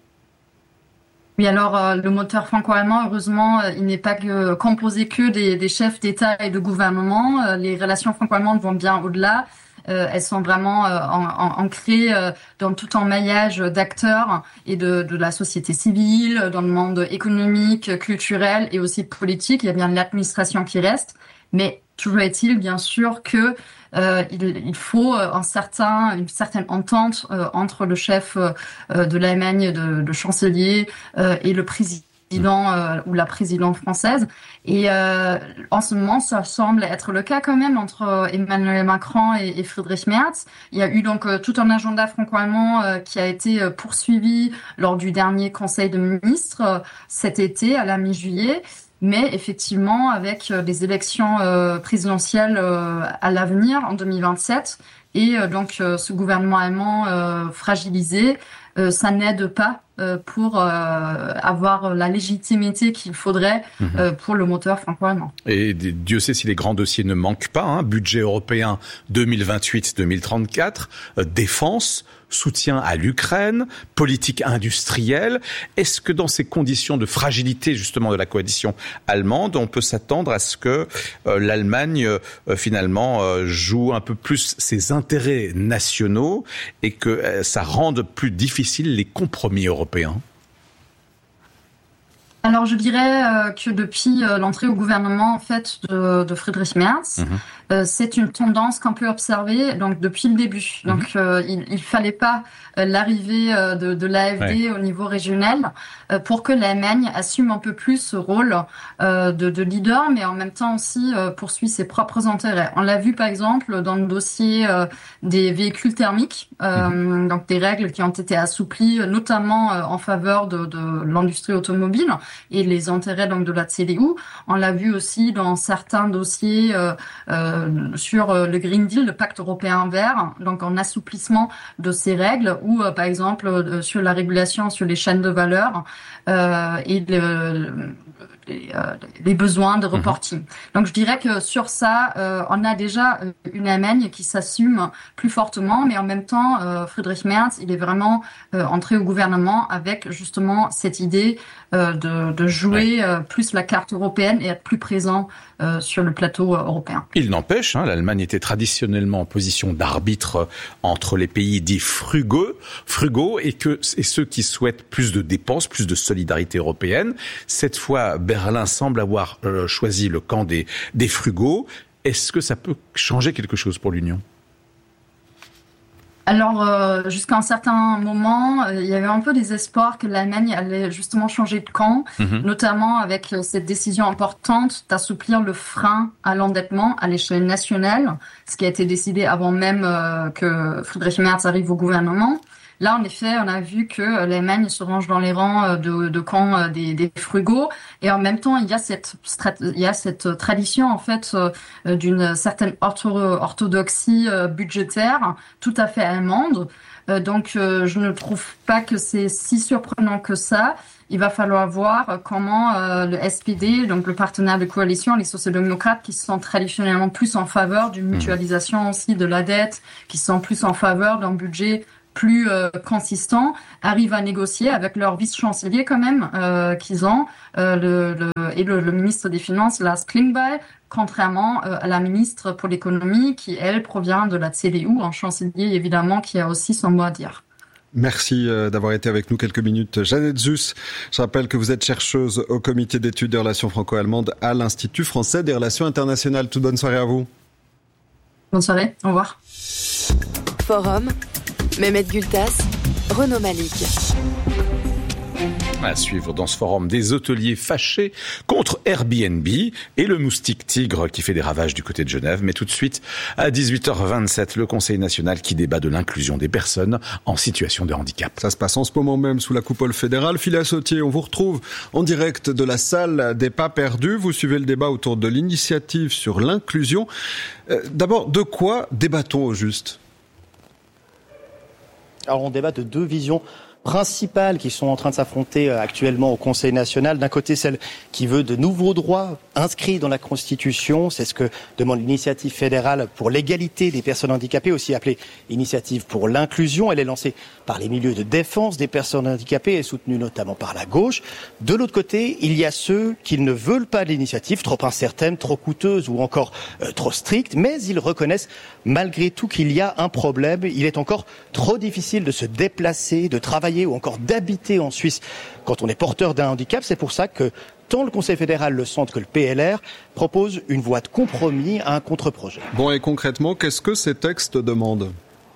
Oui, alors le moteur franco-allemand, heureusement, il n'est pas composé que des chefs d'État et de gouvernement. Les relations franco-allemandes vont bien au-delà. Elles sont vraiment ancrées dans tout un maillage d'acteurs et de la société civile, dans le monde économique, culturel et aussi politique. Il y a bien l'administration qui reste, mais toujours est-il bien sûr que il faut une certaine entente entre le chef de l'Allemagne, le chancelier et le président ou la présidente française. Et en ce moment, ça semble être le cas quand même entre Emmanuel Macron et Friedrich Merz. Il y a eu donc tout un agenda franco-allemand qui a été poursuivi lors du dernier Conseil de ministres cet été à la mi-juillet. Mais effectivement, avec les élections présidentielles à l'avenir en 2027 et donc ce gouvernement allemand fragilisé, ça n'aide pas pour avoir la légitimité qu'il faudrait pour le moteur franco-allemand. Et Dieu sait si les grands dossiers ne manquent pas. Budget européen 2028-2034, défense, soutien à l'Ukraine, politique industrielle. Est-ce que dans ces conditions de fragilité justement de la coalition allemande, on peut s'attendre à ce que l'Allemagne finalement joue un peu plus ses intérêts nationaux et que ça rende plus difficile les compromis européens ? Alors je dirais que depuis l'entrée au gouvernement en fait de Friedrich Merz, c'est une tendance qu'on peut observer donc depuis le début. Donc il fallait pas l'arrivée de l'AfD au niveau régional pour que l'Allemagne assume un peu plus ce rôle de leader, mais en même temps aussi poursuit ses propres intérêts. On l'a vu par exemple dans le dossier des véhicules thermiques, donc des règles qui ont été assouplies notamment en faveur de l'industrie automobile et les intérêts donc de la CDU. On l'a vu aussi dans certains dossiers sur le Green Deal, le pacte européen vert, donc en assouplissement de ces règles, ou par exemple sur la régulation sur les chaînes de valeur et les besoins de reporting. Donc je dirais que sur ça, on a déjà une Allemagne qui s'assume plus fortement, mais en même temps, Friedrich Merz, il est vraiment entré au gouvernement avec justement cette idée de jouer plus la carte européenne et être plus présent sur le plateau européen. Il n'empêche, l'Allemagne était traditionnellement en position d'arbitre entre les pays dits frugaux et ceux qui souhaitent plus de dépenses, plus de solidarité européenne. Cette fois, Berlin semble avoir choisi le camp des frugaux. Est-ce que ça peut changer quelque chose pour l'Union ? Alors, jusqu'à un certain moment, il y avait un peu des espoirs que l'Allemagne allait justement changer de camp, notamment avec cette décision importante d'assouplir le frein à l'endettement à l'échelle nationale, ce qui a été décidé avant même que Friedrich Merz arrive au gouvernement. Là, en effet, on a vu que l'Allemagne se range dans les rangs de camp des frugaux, et en même temps, il y a cette tradition en fait d'une certaine orthodoxie budgétaire tout à fait allemande. Donc, je ne trouve pas que c'est si surprenant que ça. Il va falloir voir comment le SPD, donc le partenaire de coalition, les sociaux-démocrates, qui sont traditionnellement plus en faveur d'une mutualisation aussi de la dette, qui sont plus en faveur d'un budget plus consistant, arrivent à négocier avec leur vice-chancelier quand même qu'ils ont, le ministre des Finances, Lars Klingbeil, contrairement à la ministre pour l'économie qui, elle, provient de la CDU, un chancelier évidemment qui a aussi son mot à dire. Merci d'avoir été avec nous quelques minutes. Jeannette Zus, je rappelle que vous êtes chercheuse au comité d'études des relations franco-allemandes à l'Institut français des relations internationales. Toute bonne soirée à vous. Bonne soirée, au revoir. Forum, Mehmet Gültas, Renaud Malik. À suivre dans ce forum des hôteliers fâchés contre Airbnb et le moustique tigre qui fait des ravages du côté de Genève. Mais tout de suite, à 18h27, le Conseil national qui débat de l'inclusion des personnes en situation de handicap. Ça se passe en ce moment même sous la coupole fédérale. Philéa Sautier, on vous retrouve en direct de la salle des pas perdus. Vous suivez le débat autour de l'initiative sur l'inclusion. D'abord, de quoi débat-on au juste ? Alors on débat de deux visions principales qui sont en train de s'affronter actuellement au Conseil national. D'un côté, celle qui veut de nouveaux droits inscrits dans la Constitution. C'est ce que demande l'initiative fédérale pour l'égalité des personnes handicapées, aussi appelée initiative pour l'inclusion. Elle est lancée par les milieux de défense des personnes handicapées et soutenue notamment par la gauche. De l'autre côté, il y a ceux qui ne veulent pas de l'initiative, trop incertaine, trop coûteuse ou encore trop stricte, mais ils reconnaissent malgré tout qu'il y a un problème. Il est encore trop difficile de se déplacer, de travailler ou encore d'habiter en Suisse quand on est porteur d'un handicap. C'est pour ça que tant le Conseil fédéral, le Centre que le PLR propose une voie de compromis à un contre-projet. Bon, et concrètement, qu'est-ce que ces textes demandent ?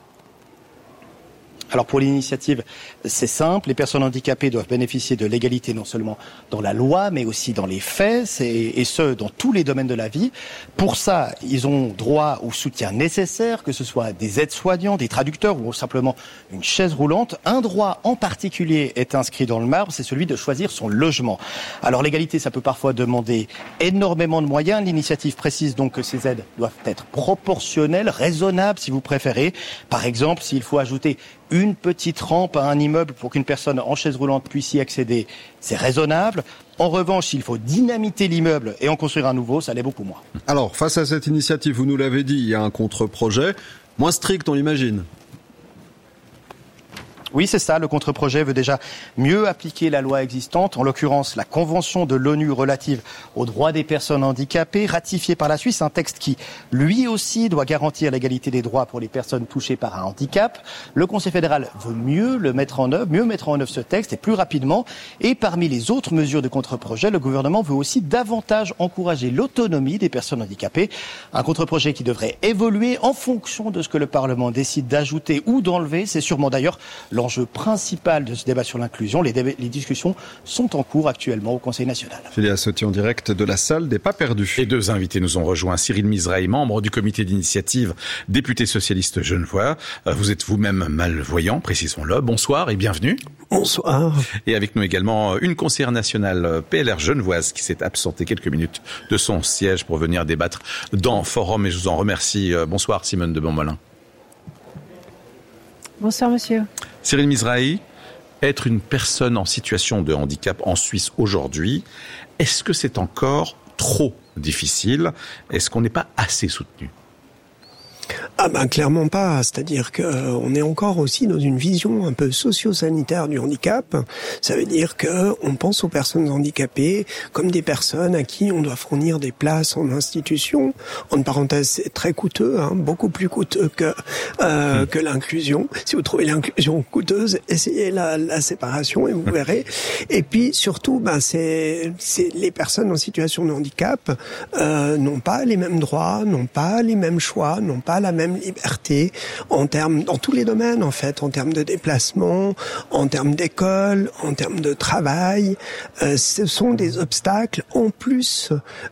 Alors pour l'initiative, c'est simple, les personnes handicapées doivent bénéficier de l'égalité non seulement dans la loi, mais aussi dans les faits, et ce, dans tous les domaines de la vie. Pour ça, ils ont droit au soutien nécessaire, que ce soit des aides-soignants, des traducteurs ou simplement une chaise roulante. Un droit en particulier est inscrit dans le marbre, c'est celui de choisir son logement. Alors l'égalité, ça peut parfois demander énormément de moyens. L'initiative précise donc que ces aides doivent être proportionnelles, raisonnables si vous préférez. Par exemple, s'il faut ajouter une petite rampe à un immeuble pour qu'une personne en chaise roulante puisse y accéder, c'est raisonnable. En revanche, s'il faut dynamiter l'immeuble et en construire un nouveau, ça l'est beaucoup moins. Alors, face à cette initiative, vous nous l'avez dit, il y a un contre-projet, moins strict, on l'imagine. Oui, c'est ça. Le contre-projet veut déjà mieux appliquer la loi existante, en l'occurrence la Convention de l'ONU relative aux droits des personnes handicapées, ratifiée par la Suisse, un texte qui, lui aussi, doit garantir l'égalité des droits pour les personnes touchées par un handicap. Le Conseil fédéral veut mieux mettre en œuvre ce texte et plus rapidement. Et parmi les autres mesures de contre-projet, le gouvernement veut aussi davantage encourager l'autonomie des personnes handicapées. Un contre-projet qui devrait évoluer en fonction de ce que le Parlement décide d'ajouter ou d'enlever. C'est sûrement d'ailleurs l'enjeu principal de ce débat sur l'inclusion. Les discussions sont en cours actuellement au Conseil national. Philéa Sautier en direct de la salle des pas perdus. Et deux invités nous ont rejoints. Cyril Mizrahi, membre du comité d'initiative, député socialiste genevois. Vous êtes vous-même malvoyant, précisons-le. Bonsoir et bienvenue. Bonsoir. Et avec nous également une conseillère nationale PLR genevoise qui s'est absentée quelques minutes de son siège pour venir débattre dans Forum et je vous en remercie. Bonsoir Simone de Bonmolin. Bonsoir monsieur. Cyril Mizrahi, être une personne en situation de handicap en Suisse aujourd'hui, est-ce que c'est encore trop difficile? Est-ce qu'on n'est pas assez soutenu? Ah ben clairement pas, c'est-à-dire que on est encore aussi dans une vision un peu socio-sanitaire du handicap. Ça veut dire que on pense aux personnes handicapées comme des personnes à qui on doit fournir des places en institution. En parenthèse, c'est très coûteux, beaucoup plus coûteux que l'inclusion. Si vous trouvez l'inclusion coûteuse, essayez la séparation et vous verrez. Et puis surtout, c'est les personnes en situation de handicap n'ont pas les mêmes droits, n'ont pas les mêmes choix, n'ont pas la même liberté dans tous les domaines en fait, en termes de déplacement, en termes d'école, en termes de travail. Ce sont des obstacles en plus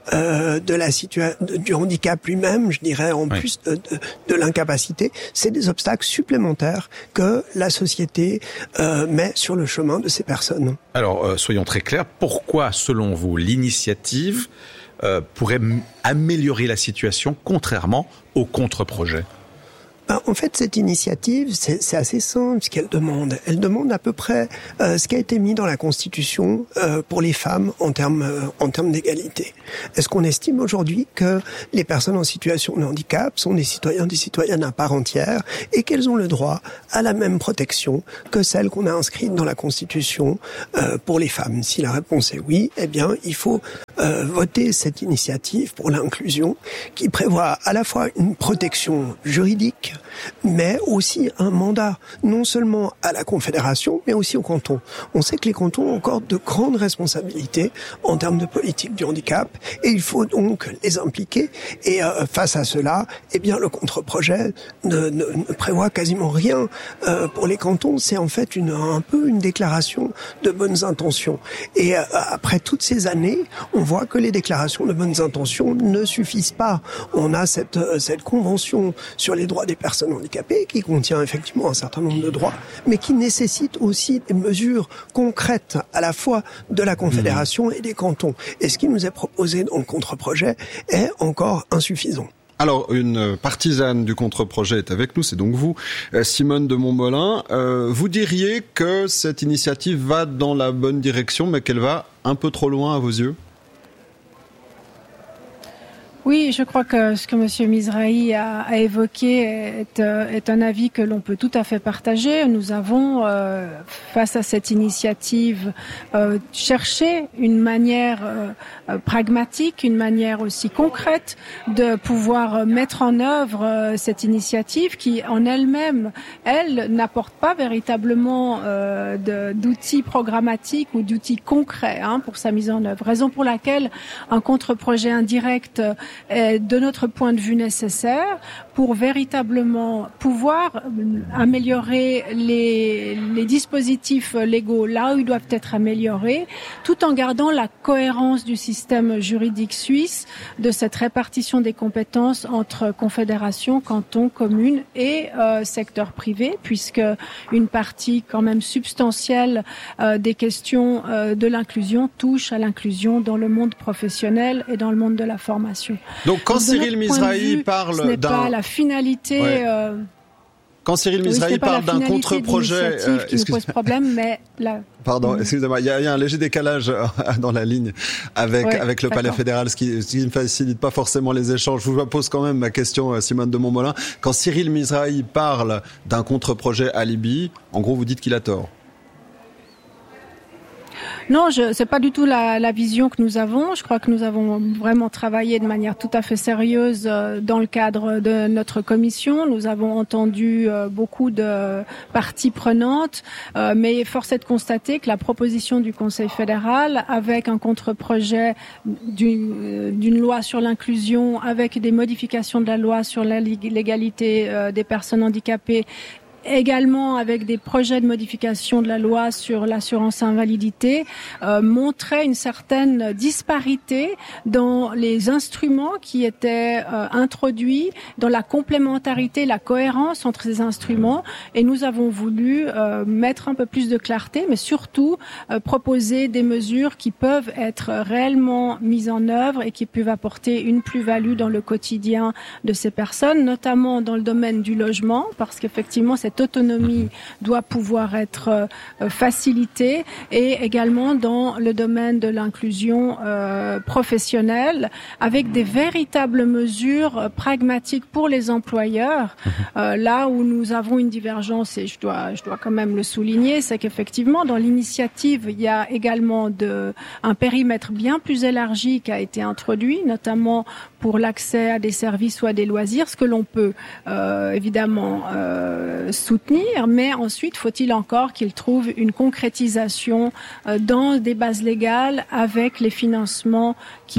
du handicap lui-même, je dirais, en plus de l'incapacité. C'est des obstacles supplémentaires que la société met sur le chemin de ces personnes. Alors, soyons très clairs, pourquoi, selon vous, l'initiative pourrait améliorer la situation contrairement au contre-projet? En fait, cette initiative, c'est assez simple ce qu'elle demande. Elle demande à peu près ce qui a été mis dans la Constitution pour les femmes en termes d'égalité. Est-ce qu'on estime aujourd'hui que les personnes en situation de handicap sont des citoyennes à part entière et qu'elles ont le droit à la même protection que celle qu'on a inscrite dans la Constitution pour les femmes? Si la réponse est oui, eh bien, il faut voter cette initiative pour l'inclusion qui prévoit à la fois une protection juridique mais aussi un mandat, non seulement à la Confédération, mais aussi aux cantons. On sait que les cantons ont encore de grandes responsabilités en termes de politique du handicap, et il faut donc les impliquer. Et face à cela, eh bien, le contre-projet ne prévoit quasiment rien pour les cantons. C'est en fait un peu une déclaration de bonnes intentions. Et après toutes ces années, on voit que les déclarations de bonnes intentions ne suffisent pas. On a cette convention sur les droits des personnes handicapées qui contient effectivement un certain nombre de droits, mais qui nécessite aussi des mesures concrètes à la fois de la Confédération et des cantons. Et ce qui nous est proposé dans le contre-projet est encore insuffisant. Alors, une partisane du contre-projet est avec nous, c'est donc vous, Simone de Montmolin. Vous diriez que cette initiative va dans la bonne direction, mais qu'elle va un peu trop loin à vos yeux ? Oui, je crois que ce que M. Mizrahi a évoqué est un avis que l'on peut tout à fait partager. Nous avons, face à cette initiative, cherché une manière pragmatique, une manière aussi concrète de pouvoir mettre en œuvre cette initiative qui, en elle-même, n'apporte pas véritablement d'outils programmatiques ou d'outils concrets pour sa mise en œuvre. Raison pour laquelle un contre-projet indirect est, de notre point de vue, nécessaire pour véritablement pouvoir améliorer les dispositifs légaux là où ils doivent être améliorés, tout en gardant la cohérence du système juridique suisse de cette répartition des compétences entre confédération, canton, commune et secteur privé, puisque une partie quand même substantielle des questions de l'inclusion touche à l'inclusion dans le monde professionnel et dans le monde de la formation. Donc quand Cyril Mizrahi parle ce n'est pas la finalité. Ouais. Quand Cyril Mizrahi parle d'un contre-projet, qui nous pose problème, mais là. Pardon, excusez-moi, il y a un léger décalage dans la ligne avec le Palais fédéral, ce qui ne facilite pas forcément les échanges. Je vous pose quand même ma question, Simone de Montmolin. Quand Cyril Mizrahi parle d'un contre-projet alibi, en gros, vous dites qu'il a tort. Non, c'est pas du tout la vision que nous avons. Je crois que nous avons vraiment travaillé de manière tout à fait sérieuse dans le cadre de notre commission. Nous avons entendu beaucoup de parties prenantes, mais force est de constater que la proposition du Conseil fédéral, avec un contre-projet d'une loi sur l'inclusion, avec des modifications de la loi sur l'égalité des personnes handicapées, également avec des projets de modification de la loi sur l'assurance invalidité, montrait une certaine disparité dans les instruments qui étaient introduits, dans la complémentarité, la cohérence entre ces instruments. Et nous avons voulu mettre un peu plus de clarté, mais surtout proposer des mesures qui peuvent être réellement mises en œuvre et qui peuvent apporter une plus-value dans le quotidien de ces personnes, notamment dans le domaine du logement, parce qu'effectivement, cette cette autonomie doit pouvoir être facilitée, et également dans le domaine de l'inclusion professionnelle, avec des véritables mesures pragmatiques pour les employeurs. Là où nous avons une divergence, et je dois quand même le souligner, c'est qu'effectivement dans l'initiative il y a également un périmètre bien plus élargi qui a été introduit, notamment pour l'accès à des services ou à des loisirs, ce que l'on peut évidemment soutenir, mais ensuite faut-il encore qu'il trouve une concrétisation dans des bases légales avec les financements qui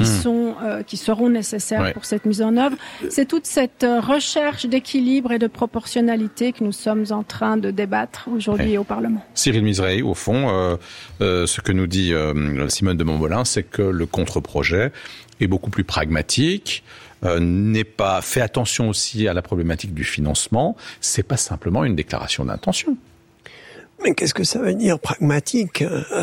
seront nécessaires pour cette mise en œuvre. C'est toute cette recherche d'équilibre et de proportionnalité que nous sommes en train de débattre aujourd'hui au Parlement. Cyril Mizrahi, au fond, ce que nous dit Simone de Montmollin, c'est que le contre-projet est beaucoup plus pragmatique, n'est pas fait attention aussi à la problématique du financement. C'est pas simplement une déclaration d'intention. Mais qu'est-ce que ça veut dire pragmatique ?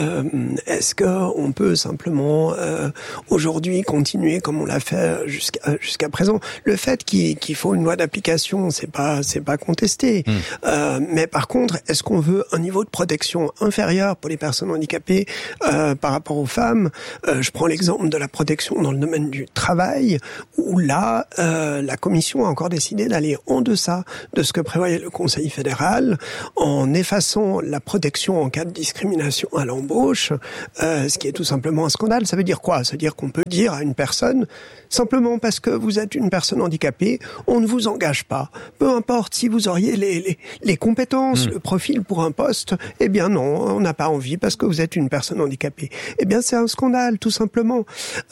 Est-ce qu'on peut simplement aujourd'hui continuer comme on l'a fait jusqu'à présent ? Le fait qu'il faut une loi d'application, c'est pas contesté. Mais par contre, est-ce qu'on veut un niveau de protection inférieur pour les personnes handicapées par rapport aux femmes ? Je prends l'exemple de la protection dans le domaine du travail, où là, la Commission a encore décidé d'aller en deçà de ce que prévoyait le Conseil fédéral, en effaçant la protection en cas de discrimination à l'embauche, ce qui est tout simplement un scandale. Ça veut dire quoi ? Ça veut dire qu'on peut dire à une personne, simplement parce que vous êtes une personne handicapée, on ne vous engage pas. Peu importe si vous auriez les compétences, le profil pour un poste, eh bien non, on n'a pas envie parce que vous êtes une personne handicapée. Eh bien c'est un scandale, tout simplement.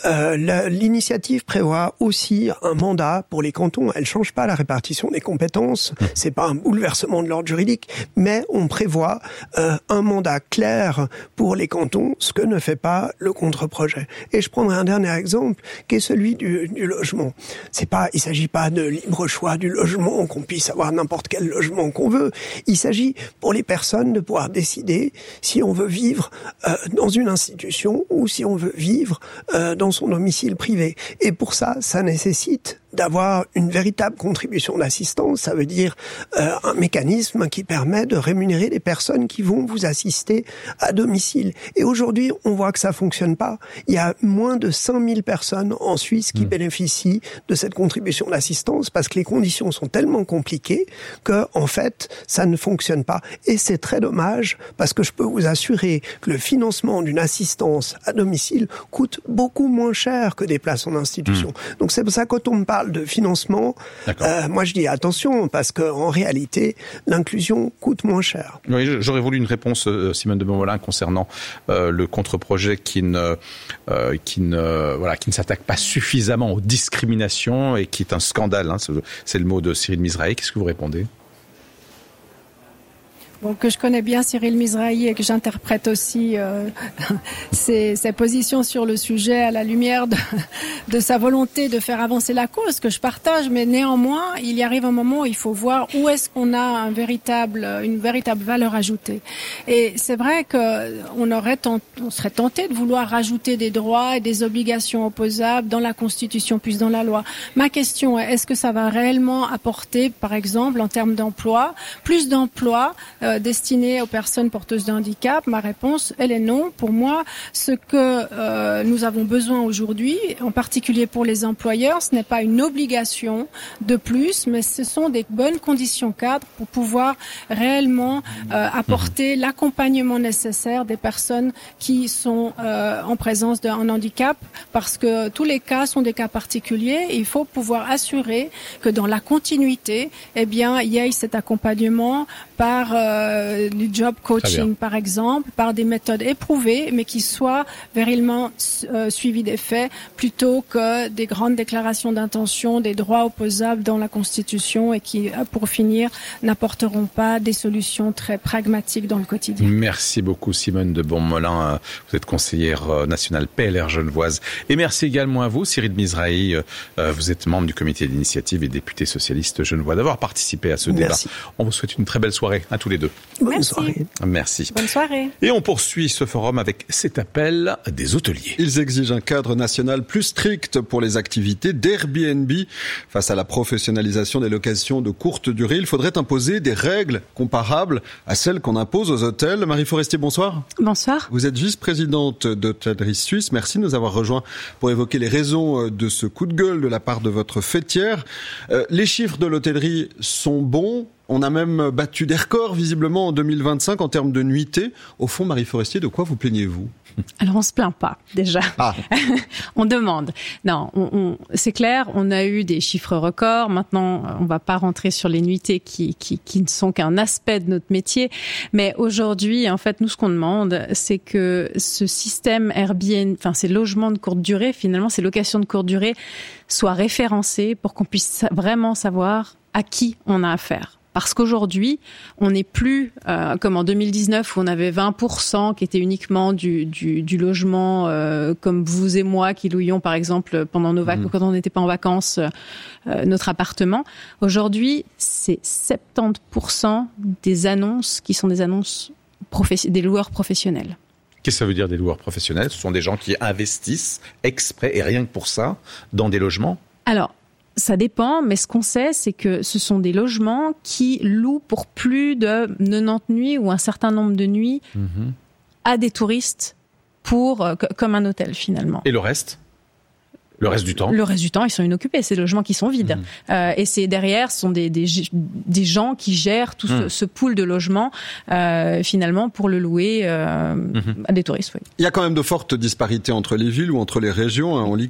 L'initiative prévoit aussi un mandat pour les cantons. Elle change pas la répartition des compétences. C'est pas un bouleversement de l'ordre juridique, mais on prévoit un mandat clair pour les cantons, ce que ne fait pas le contre-projet. Et je prendrai un dernier exemple, qui est celui du logement. Il s'agit pas de libre choix du logement, qu'on puisse avoir n'importe quel logement qu'on veut. Il s'agit pour les personnes de pouvoir décider si on veut vivre dans une institution ou si on veut vivre dans son domicile privé. Et pour ça, ça nécessite d'avoir une véritable contribution d'assistance. Ça veut dire un mécanisme qui permet de rémunérer les personnes qui vont vous assister à domicile. Et aujourd'hui, on voit que ça fonctionne pas. Il y a moins de 5000 personnes en Suisse qui bénéficient de cette contribution d'assistance parce que les conditions sont tellement compliquées que, en fait, ça ne fonctionne pas. Et c'est très dommage parce que je peux vous assurer que le financement d'une assistance à domicile coûte beaucoup moins cher que des places en institution. Donc c'est pour ça que quand on me parle de financement, moi je dis attention parce qu'en réalité, l'inclusion coûte moins cher. Oui, j'aurais voulu une réponse, Simone de Montmollin, concernant le contre-projet qui ne s'attaque pas suffisamment aux discriminations et qui est un scandale. C'est le mot de Cyril Mizrahi. Qu'est-ce que vous répondez ? Bon, que je connais bien Cyril Mizrahi et que j'interprète aussi ses positions sur le sujet à la lumière de sa volonté de faire avancer la cause, que je partage, mais néanmoins, il y arrive un moment où il faut voir où est-ce qu'on a une véritable valeur ajoutée. Et c'est vrai qu'on serait tenté de vouloir rajouter des droits et des obligations opposables dans la Constitution puis dans la loi. Ma question est, est-ce que ça va réellement apporter, par exemple, en termes d'emploi, plus d'emplois destinés aux personnes porteuses de handicap? Ma réponse, elle est non. Pour moi, ce que nous avons besoin aujourd'hui, en particulier pour les employeurs, ce n'est pas une obligation de plus, mais ce sont des bonnes conditions cadres pour pouvoir réellement apporter l'accompagnement nécessaire des personnes qui sont en présence d'un handicap, parce que tous les cas sont des cas particuliers et il faut pouvoir assurer que dans la continuité, eh bien, il y ait cet accompagnement par du job coaching, par exemple, par des méthodes éprouvées, mais qui soient véritablement suivies des faits, plutôt que des grandes déclarations d'intention, des droits opposables dans la Constitution et qui, pour finir, n'apporteront pas des solutions très pragmatiques dans le quotidien. Merci beaucoup, Simone de Montmollin. Vous êtes conseillère nationale PLR genevoise. Et merci également à vous, Cyril Mizrahi. Vous êtes membre du comité d'initiative et député socialiste genevois, d'avoir participé à ce débat. On vous souhaite une très belle soirée à tous les deux. Bonne soirée. Merci. Bonne soirée. Et on poursuit ce forum avec cet appel des hôteliers. Ils exigent un cadre national plus strict pour les activités d'Airbnb. Face à la professionnalisation des locations de courte durée, il faudrait imposer des règles comparables à celles qu'on impose aux hôtels. Marie Forestier, bonsoir. Bonsoir. Vous êtes vice-présidente d'Hôtellerie Suisse. Merci de nous avoir rejoints pour évoquer les raisons de ce coup de gueule de la part de votre fêtière. Les chiffres de l'hôtellerie sont bons. On a même battu des records, visiblement, en 2025 en termes de nuitées. Au fond, Marie Forestier, de quoi vous plaignez-vous ? Alors, on se plaint pas, déjà. On demande. Non, c'est clair, on a eu des chiffres records. Maintenant, on va pas rentrer sur les nuitées qui ne sont qu'un aspect de notre métier. Mais aujourd'hui, en fait, nous, ce qu'on demande, c'est que ce système Airbnb, enfin, ces logements de courte durée, finalement, ces locations de courte durée, soient référencés pour qu'on puisse vraiment savoir à qui on a affaire. Parce qu'aujourd'hui, on n'est plus comme en 2019 où on avait 20% qui était uniquement du logement, comme vous et moi qui louions par exemple pendant nos vacances, quand on n'était pas en vacances, notre appartement. Aujourd'hui, c'est 70% des annonces qui sont des annonces des loueurs professionnels. Qu'est-ce que ça veut dire des loueurs professionnels ? Ce sont des gens qui investissent exprès et rien que pour ça dans des logements ? Alors, ça dépend, mais ce qu'on sait, c'est que ce sont des logements qui louent pour plus de 90 nuits ou un certain nombre de nuits à des touristes comme un hôtel finalement. Et le reste ? Le reste du temps ? Le reste du temps, ils sont inoccupés. C'est des logements qui sont vides. Et c'est derrière, ce sont des gens qui gèrent tout ce pool de logements, finalement, pour le louer à des touristes. Oui. Il y a quand même de fortes disparités entre les villes ou entre les régions. On lit